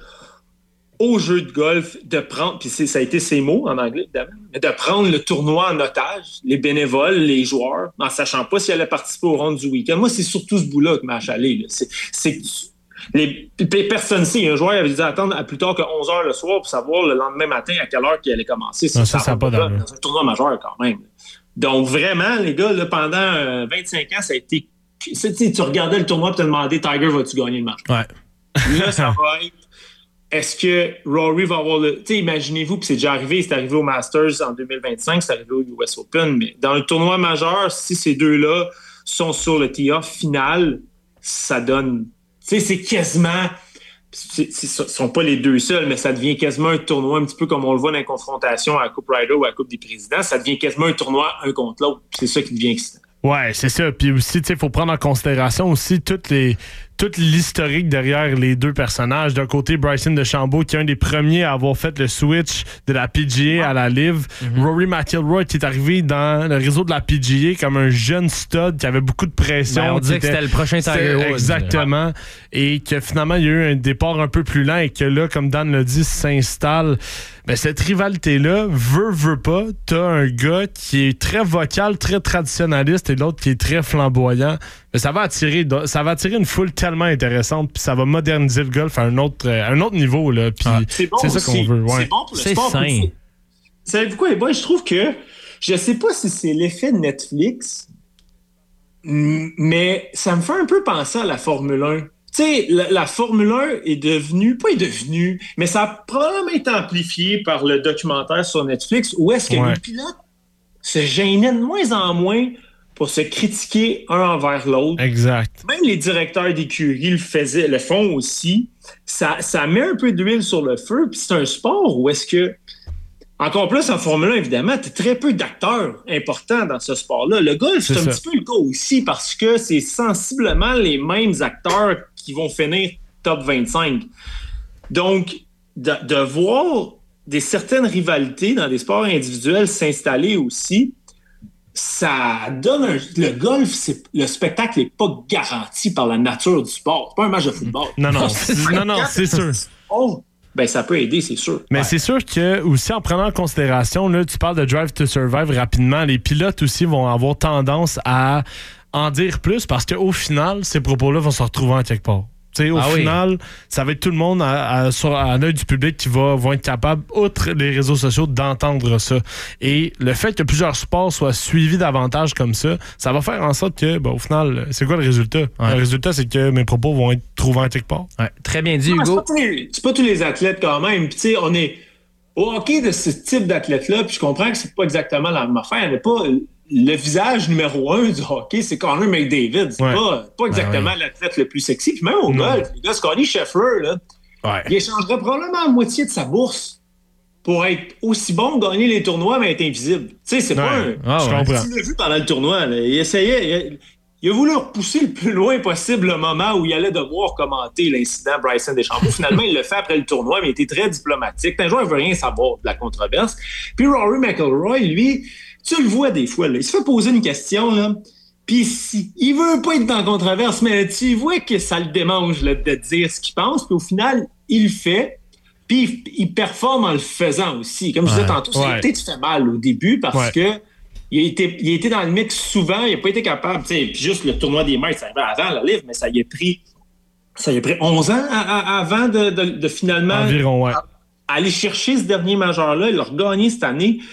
Speaker 17: au jeu de golf de prendre, puis ça a été ses mots en anglais, évidemment, mais de prendre le tournoi en otage, les bénévoles, les joueurs, en sachant pas s'ils allaient participer au round du week-end. Moi, c'est surtout ce bout-là que m'a achalé. Là. C'est... c'est Les, personne ne sait. Un joueur avait dû attendre à plus tard que onze heures le soir pour savoir le lendemain matin à quelle heure qu'il allait commencer.
Speaker 10: Ça, ça, ça n'a pas
Speaker 17: dans un tournoi majeur quand même. Donc vraiment, les gars, là, pendant euh, vingt-cinq ans, ça a été... Tu regardais le tournoi et te demandais, Tiger, vas-tu gagner le match?
Speaker 1: Ouais.
Speaker 17: Là, ça va être... Est-ce que Rory va avoir le... Tu sais, imaginez-vous, puis c'est déjà arrivé, c'est arrivé au Masters en deux mille vingt-cinq, c'est arrivé au U S Open, mais dans le tournoi majeur, si ces deux-là sont sur le tee-off final, ça donne... Tu sais, c'est quasiment... Ce ne sont pas les deux seuls, mais ça devient quasiment un tournoi, un petit peu comme on le voit dans les confrontations à la Coupe Ryder ou à la Coupe des Présidents. Ça devient quasiment un tournoi un contre l'autre. C'est ça qui devient excitant.
Speaker 10: Ouais, c'est ça. Puis aussi, tu sais, il faut prendre en considération aussi toutes les... tout l'historique derrière les deux personnages. D'un côté, Bryson DeChambeau, qui est un des premiers à avoir fait le switch de la P G A à la Live. Mm-hmm. Rory McIlroy, qui est arrivé dans le réseau de la P G A comme un jeune stud qui avait beaucoup de pression.
Speaker 1: Ben, on disait que c'était le prochain Tiger Woods.
Speaker 10: Exactement. Et que finalement, il y a eu un départ un peu plus lent et que là, comme Dan l'a dit, s'installe. Ben, cette rivalité-là, veut, veut pas, t'as un gars qui est très vocal, très traditionnaliste et l'autre qui est très flamboyant. Mais ça va attirer, ça va attirer une foule tellement intéressante, puis ça va moderniser le golf à un autre, à un autre niveau. Là, puis
Speaker 17: ah, c'est bon
Speaker 10: c'est ça
Speaker 17: aussi.
Speaker 10: qu'on veut. Ouais.
Speaker 17: C'est bon pour le
Speaker 1: c'est
Speaker 17: sport.
Speaker 1: sain.
Speaker 17: Savez-vous quoi, les boys? Je trouve que, je sais pas si c'est l'effet de Netflix, mais ça me fait un peu penser à la Formule un. Tu sais, la, la Formule un est devenue, pas est devenue, mais ça a probablement été amplifié par le documentaire sur Netflix, où est-ce que ouais. les pilotes se gênaient de moins en moins pour se critiquer un envers l'autre.
Speaker 10: Exact.
Speaker 17: Même les directeurs d'écurie le faisaient, le font aussi. Ça, ça met un peu d'huile sur le feu, puis c'est un sport où est-ce que, encore plus en Formule un, évidemment, tu as très peu d'acteurs importants dans ce sport-là. Le golf, c'est, c'est un ça. petit peu le cas aussi, parce que c'est sensiblement les mêmes acteurs qui vont finir top vingt-cinq. Donc, de, de voir des certaines rivalités dans des sports individuels s'installer aussi, ça donne un... Le golf, c'est... le spectacle n'est pas garanti par la nature du sport. C'est pas un match de football.
Speaker 10: Non, non, c'est, non, non, c'est sûr.
Speaker 17: Oh, ben ça peut aider, c'est sûr.
Speaker 10: Mais
Speaker 17: ouais.
Speaker 10: c'est sûr que, aussi, en prenant en considération, là, tu parles de Drive to Survive rapidement, les pilotes aussi vont avoir tendance à en dire plus parce qu'au final, ces propos-là vont se retrouver en quelque part. T'sais, au ah final, oui. ça va être tout le monde à, à, sur, à l'œil du public qui va, va être capable, outre les réseaux sociaux, d'entendre ça. Et le fait que plusieurs sports soient suivis davantage comme ça, ça va faire en sorte que, ben, au final, c'est quoi le résultat? Ouais. Le résultat, c'est que mes propos vont être trouvés en quelque part.
Speaker 1: Ouais. Très bien dit,
Speaker 17: non,
Speaker 1: Hugo.
Speaker 17: C'est pas, les, c'est pas tous les athlètes quand même. Puis, tu sais, on est au hockey de ce type d'athlète-là, puis je comprends que c'est pas exactement la même affaire. Il n'y a pas... Le visage numéro un du hockey, c'est Connor McDavid. C'est ouais. pas, pas exactement ouais, ouais. l'athlète le plus sexy. Puis même au non. golf, les gars, Scottie Scheffler, là, ouais. il échangerait probablement la moitié de sa bourse pour être aussi bon, gagner les tournois, mais être invisible. Tu sais, c'est ouais. pas un...
Speaker 10: Ah, je ouais. comprends.
Speaker 17: Tu l'as vu pendant le tournoi. Là, il essayait... Il, il a voulu repousser le plus loin possible le moment où il allait devoir commenter l'incident Bryson DeChambeau. Finalement, il le fait après le tournoi, mais il était très diplomatique. Un joueur ne veut rien savoir de la controverse. Puis Rory McIlroy, lui... Tu le vois des fois, là, il se fait poser une question, là, puis si, il veut pas être dans la controverse, mais tu vois que ça le démange là, de dire ce qu'il pense, puis au final, il le fait, puis il, il performe en le faisant aussi. Comme je disais ouais, tantôt, ça ouais. a peut-être fait mal au début parce ouais. que il a, été, il a été dans le mix souvent, il n'a pas été capable, tu sais, juste le tournoi des maîtres, ça arrivait avant la livre, mais ça y a pris, ça y a pris onze ans à, à, avant de, de, de finalement
Speaker 10: Environ, ouais.
Speaker 17: à, aller chercher ce dernier majeur-là, il l'a regagné cette année.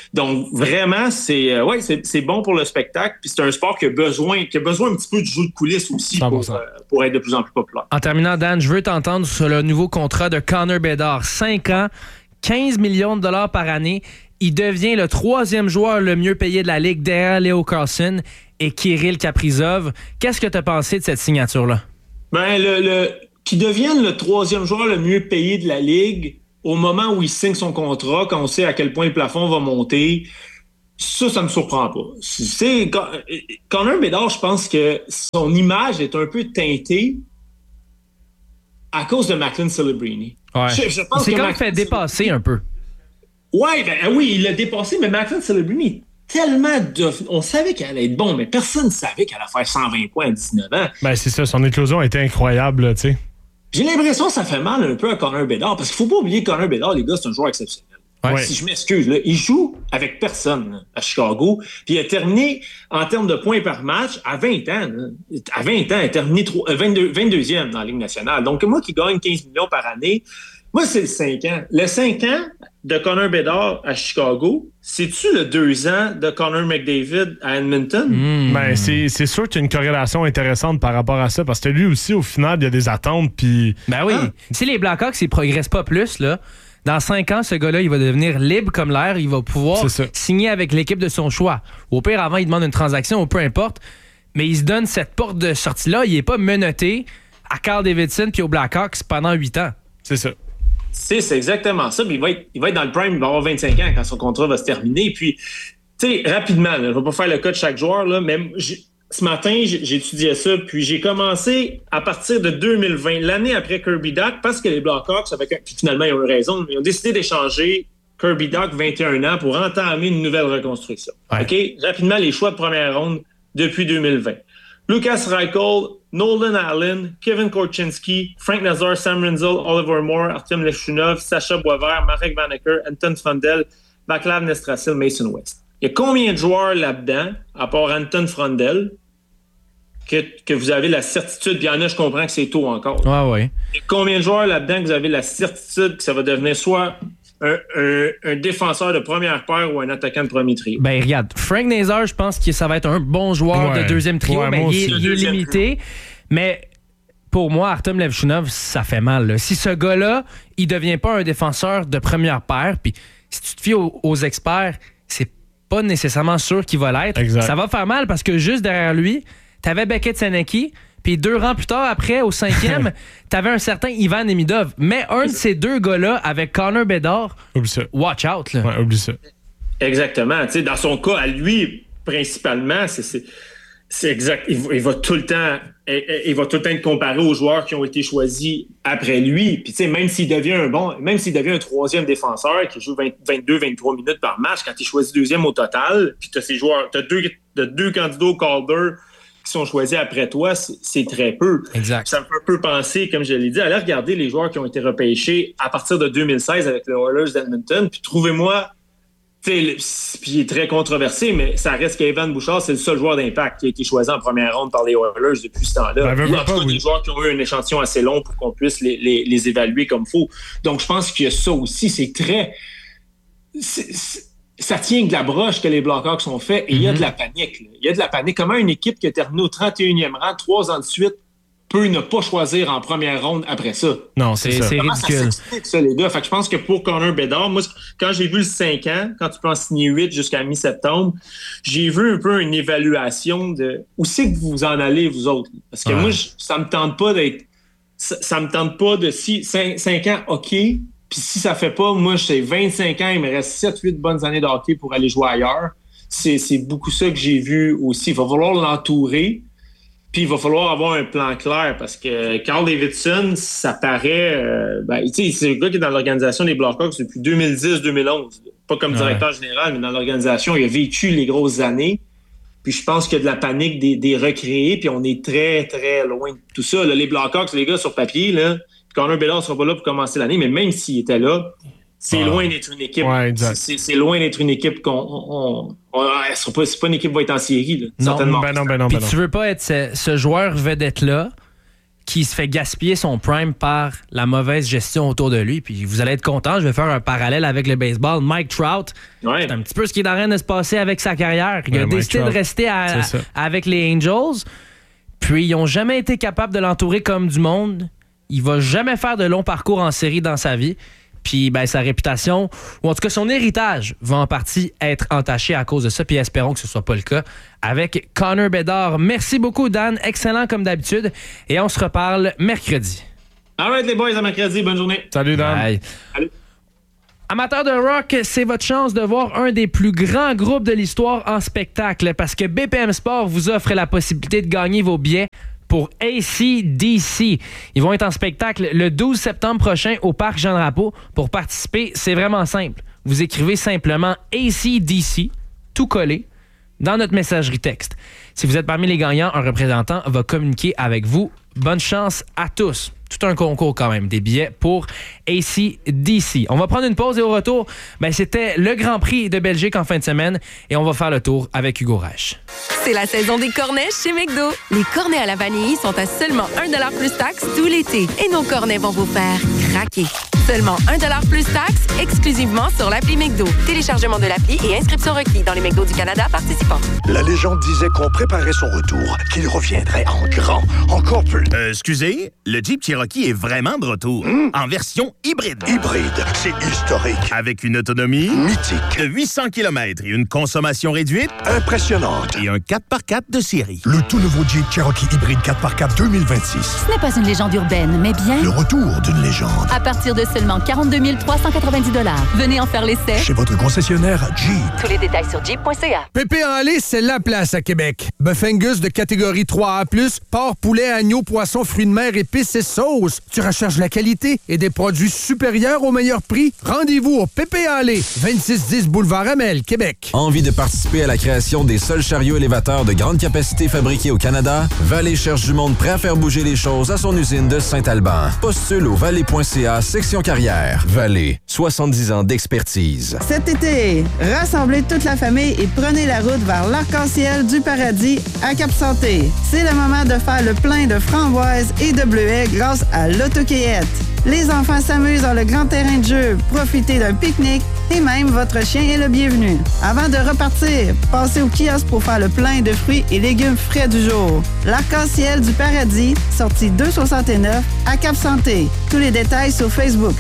Speaker 17: Donc, vraiment, c'est, euh, ouais, c'est, c'est bon pour le spectacle. Puis c'est un sport qui a besoin, qui a besoin un petit peu de jeu de coulisses aussi pour, euh, pour être de plus en plus populaire.
Speaker 1: En terminant, Dan, je veux t'entendre sur le nouveau contrat de Connor Bedard. cinq ans, quinze millions de dollars par année. Il devient le troisième joueur le mieux payé de la Ligue derrière Leo Carlson et Kirill Kaprizov. Qu'est-ce que tu as pensé de cette signature-là?
Speaker 17: Ben, le, le, qu'il devienne le troisième joueur le mieux payé de la Ligue au moment où il signe son contrat, quand on sait à quel point le plafond va monter, ça, ça me surprend pas. C'est, Connor Bedard, je pense que son image est un peu teintée à cause de Macklin Celebrini.
Speaker 1: Ouais.
Speaker 17: Je, je pense
Speaker 1: c'est
Speaker 17: que
Speaker 1: quand
Speaker 17: Macklin
Speaker 1: même fait dépasser un peu.
Speaker 17: Ouais, ben oui, il l'a dépassé, mais Macklin Celebrini tellement de... On savait qu'elle allait être bon, mais personne ne savait qu'elle allait faire cent vingt points à dix-neuf ans.
Speaker 10: Ben c'est ça, son éclosion a été incroyable, tu sais.
Speaker 17: J'ai l'impression que ça fait mal un peu à Connor Bedard, parce qu'il faut pas oublier que Connor Bedard, les gars, c'est un joueur exceptionnel.
Speaker 10: Ouais.
Speaker 17: Si je m'excuse, là, il joue avec personne là, à Chicago, puis il a terminé en termes de points par match à vingt ans. Là. À vingt ans, il a terminé vingt-deux, vingt-deuxième dans la Ligue nationale. Donc moi qui gagne quinze millions par année, moi c'est le cinq ans. Le cinq ans de Connor Bedard à Chicago, c'est-tu le deux ans de Connor McDavid à Edmonton?
Speaker 10: Mmh. Ben, c'est, c'est sûr qu'il y a une corrélation intéressante par rapport à ça, parce que lui aussi, au final, il y a des attentes, puis...
Speaker 1: Ben oui. Ah. Si les Blackhawks, ils progressent pas plus, là, dans cinq ans, ce gars-là, il va devenir libre comme l'air, il va pouvoir signer avec l'équipe de son choix. Au pire, avant, il demande une transaction, ou peu importe, mais il se donne cette porte de sortie-là, il est pas menotté à Carl Davidson puis aux Blackhawks pendant huit ans.
Speaker 10: C'est ça.
Speaker 17: C'est, c'est exactement ça. Puis il va être, il va être dans le prime, il va avoir vingt-cinq ans quand son contrat va se terminer. Puis, tu sais, rapidement, là, je ne vais pas faire le cas de chaque joueur, là, mais ce matin, j'ai, j'ai étudié ça, puis j'ai commencé à partir de deux mille vingt, l'année après Kirby Dach, parce que les Blackhawks, avec un, puis finalement, ils ont eu raison, ils ont décidé d'échanger Kirby Dach, vingt et un ans, pour entamer une nouvelle reconstruction. Ouais. OK? Rapidement, les choix de première ronde depuis deux mille vingt. Lucas Reichel, Nolan Allen, Kevin Korchinski, Frank Nazar, Sam Rinzel, Oliver Moore, Artem Leshunov, Sacha Boisvert, Marek Vanacker, Anton Frondel, Vaclav Nestrasil, Mason West. Il y a combien de joueurs là-dedans, à part Anton Frondel, que, que vous avez la certitude, puis il y en a, je comprends que c'est tôt encore.
Speaker 1: Ouais, ouais.
Speaker 17: Il y a combien de joueurs là-dedans que vous avez la certitude que ça va devenir soit un, un, un défenseur de première paire ou un attaquant de premier trio?
Speaker 1: Ben regarde, Frank Nazar, je pense que ça va être un bon joueur ouais. de deuxième trio, ouais, mais il est, il est limité. Trio. Mais pour moi, Artem Levchunov, ça fait mal. Là. Si ce gars-là, il devient pas un défenseur de première paire, puis si tu te fies aux, aux experts, c'est pas nécessairement sûr qu'il va l'être. Exact. Ça va faire mal parce que juste derrière lui, t'avais Beckett Senecki, puis deux rangs plus tard, après, au cinquième, t'avais un certain Ivan Nemidov. Mais un de ces deux gars-là, avec Connor Bedard, watch out. Là.
Speaker 10: Ouais, oublie ça.
Speaker 17: Exactement. T'sais, dans son cas, à lui, principalement, c'est, c'est, c'est exact. Il, il va tout le temps... il va tout le temps être comparé aux joueurs qui ont été choisis après lui. Puis, tu sais, même s'il devient un bon, même s'il devient un troisième défenseur qui joue vingt, vingt-deux vingt-trois minutes par match, quand tu es choisi deuxième au total, puis tu as ces joueurs, tu as deux, t'as deux candidats au Calder qui sont choisis après toi, c'est, c'est très peu.
Speaker 1: Exact.
Speaker 17: Ça me fait un peu penser, comme je l'ai dit, allez regarder les joueurs qui ont été repêchés à partir de deux mille seize avec les Oilers d'Edmonton, puis trouvez-moi. Puis il est très controversé, mais ça reste qu'Evan Bouchard, c'est le seul joueur d'impact qui a été choisi en première ronde par les Oilers depuis ce temps-là. Ben, il y a en tout cas oui. des joueurs qui ont eu un échantillon assez long pour qu'on puisse les, les, les évaluer comme il faut. Donc, je pense qu'il y a ça aussi. C'est très... C'est, c'est, ça tient de la broche que les Blackhawks ont fait et il mm-hmm. y a de la panique. Là. Il y a de la panique. Comment une équipe qui a terminé au trente et unième rang, trois ans de suite, peut ne pas choisir en première ronde après ça.
Speaker 10: Non, c'est, c'est ça.
Speaker 1: C'est ridicule.
Speaker 17: Ça s'explique, ça, les gars. Fait que je pense que pour Connor Bedard, moi, quand j'ai vu le cinq ans, quand tu peux en signer huit jusqu'à mi-septembre, j'ai vu un peu une évaluation de où c'est que vous en allez, vous autres. Parce que ouais. moi, je, ça me tente pas d'être... Ça, ça me tente pas de... Si cinq ans, OK. Puis si ça fait pas, moi, j'ai vingt-cinq ans, il me reste sept huit bonnes années de hockey pour aller jouer ailleurs. C'est, c'est beaucoup ça que j'ai vu aussi. Il va falloir l'entourer. Puis il va falloir avoir un plan clair parce que Carl Davidson, ça paraît... Euh, ben, tu sais, c'est le gars qui est dans l'organisation des Blackhawks depuis deux mille dix deux mille onze. Pas comme directeur ouais. général, mais dans l'organisation. Il a vécu les grosses années. Puis je pense qu'il y a de la panique des, des recréés. Puis on est très, très loin de tout ça. Là, les Blackhawks, les gars, sur papier, là, Connor Bedard ne sera pas là pour commencer l'année. Mais même s'il était là, c'est ah. loin d'être une équipe. Ouais, c'est, c'est, c'est loin d'être une équipe qu'on... On, on, on, sera pas, c'est pas une équipe qui va être en série, là,
Speaker 1: non,
Speaker 17: certainement.
Speaker 1: Ben non, ben non, ben non. Puis tu veux pas être ce, ce joueur vedette-là qui se fait gaspiller son prime par la mauvaise gestion autour de lui. Puis vous allez être content, je vais faire un parallèle avec le baseball. Mike Trout,
Speaker 17: ouais.
Speaker 1: c'est un petit peu ce qui est en train de se passer avec sa carrière. Il
Speaker 10: ouais,
Speaker 1: a
Speaker 10: Mike
Speaker 1: décidé
Speaker 10: Trout.
Speaker 1: de rester à, à, avec les Angels, puis ils n'ont jamais été capables de l'entourer comme du monde. Il va jamais faire de long parcours en série dans sa vie. Puis ben, sa réputation, ou en tout cas son héritage, va en partie être entaché à cause de ça. Puis espérons que ce ne soit pas le cas avec Connor Bedard. Merci beaucoup, Dan. Excellent comme d'habitude. Et on se reparle mercredi.
Speaker 17: All right, les boys, à mercredi. Bonne journée.
Speaker 10: Salut, Dan.
Speaker 1: Bye.
Speaker 17: Salut.
Speaker 1: Amateurs de rock, c'est votre chance de voir un des plus grands groupes de l'histoire en spectacle parce que B P M Sport vous offre la possibilité de gagner vos billets pour A C D C. Ils vont être en spectacle le douze septembre prochain au Parc Jean-Drapeau. Pour participer, c'est vraiment simple. Vous écrivez simplement A C D C, tout collé, dans notre messagerie texte. Si vous êtes parmi les gagnants, un représentant va communiquer avec vous. Bonne chance à tous. Tout un concours quand même, des billets pour A C D C. On va prendre une pause et au retour, ben, c'était le Grand Prix de Belgique en fin de semaine et on va faire le tour avec Hugo Reich.
Speaker 6: C'est la saison des cornets chez McDo. Les cornets à la vanille sont à seulement un dollar plus taxe tout l'été. Et nos cornets vont vous faire craquer. Seulement un dollar plus taxe, exclusivement sur l'appli McDo. Téléchargement de l'appli et inscription requis dans les McDo du Canada participants.
Speaker 18: La légende disait qu'on préparait son retour, qu'il reviendrait en grand, encore plus.
Speaker 19: Euh, excusez, le Jeep Cherokee est vraiment de retour, mmh. en version hybride.
Speaker 18: Hybride, c'est historique.
Speaker 19: Avec une autonomie
Speaker 18: mythique
Speaker 19: de huit cents kilomètres et une consommation réduite
Speaker 18: impressionnante.
Speaker 19: Et un quatre par quatre de série.
Speaker 18: Le tout nouveau Jeep Cherokee hybride quatre par quatre deux mille vingt-six.
Speaker 20: Ce n'est pas une légende urbaine, mais bien...
Speaker 18: le retour d'une légende.
Speaker 20: À partir de seulement quarante-deux mille trois cent quatre-vingt-dix dollars. Venez en faire l'essai.
Speaker 18: Chez votre concessionnaire Jeep.
Speaker 20: Tous les détails sur jeep point c a.
Speaker 5: Pépé en lait, c'est la place à Québec. Bœuf Angus de catégorie trois A plus, porc, poulet, agneau, poisson, fruits de mer, épices et sauces. Tu recherches la qualité et des produits supérieurs au meilleur prix? Rendez-vous au Pépé en lait, vingt-six dix Boulevard Amel, Québec.
Speaker 8: Envie de participer à la création des seuls chariots élévateurs de grande capacité fabriqués au Canada? Vallée cherche du monde prêt à faire bouger les choses à son usine de Saint-Alban. Postule au vallée point c a, section carrière. Vallée, soixante-dix ans d'expertise.
Speaker 9: Cet été, rassemblez toute la famille et prenez la route vers l'arc-en-ciel du paradis à Cap-Santé. C'est le moment de faire le plein de framboises et de bleuets grâce à l'autocueillette. Les enfants s'amusent dans le grand terrain de jeu, profitez d'un pique-nique et même votre chien est le bienvenu. Avant de repartir, passez au kiosque pour faire le plein de fruits et légumes frais du jour. L'arc-en-ciel du paradis, sortie deux cent soixante-neuf à Cap-Santé. Tous les détails sur Facebook.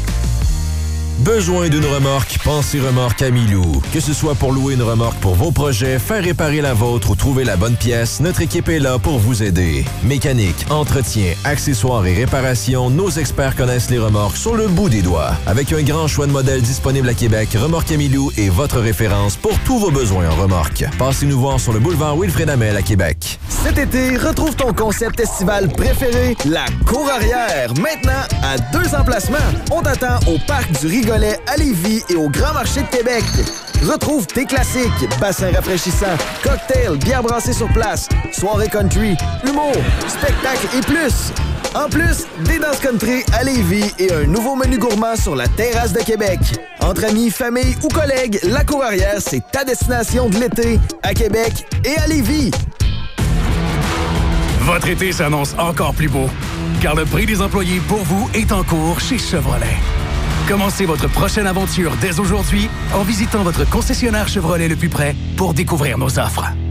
Speaker 8: Besoin d'une remorque? Pensez Remorque à Milou. Que ce soit pour louer une remorque pour vos projets, faire réparer la vôtre ou trouver la bonne pièce, notre équipe est là pour vous aider. Mécanique, entretien, accessoires et réparation, nos experts connaissent les remorques sur le bout des doigts. Avec un grand choix de modèles disponibles à Québec, Remorque à Milou est votre référence pour tous vos besoins en remorque. Passez-nous voir sur le boulevard Wilfrid Hamel à Québec.
Speaker 21: Cet été, retrouve ton concept estival préféré, la Cour Arrière. Maintenant, à deux emplacements. On t'attend au Parc du Rigolet à Lévis et au Grand Marché de Québec. Retrouve tes classiques, bassins rafraîchissants, cocktails, bières brassées sur place, soirée country, humour, spectacles et plus. En plus, des danses country à Lévis et un nouveau menu gourmand sur la terrasse de Québec. Entre amis, famille ou collègues, la Cour Arrière, c'est ta destination de l'été à Québec et à Lévis.
Speaker 22: Votre été s'annonce encore plus beau, car le prix des employés pour vous est en cours chez Chevrolet. Commencez votre prochaine aventure dès aujourd'hui en visitant votre concessionnaire Chevrolet le plus près pour découvrir nos offres.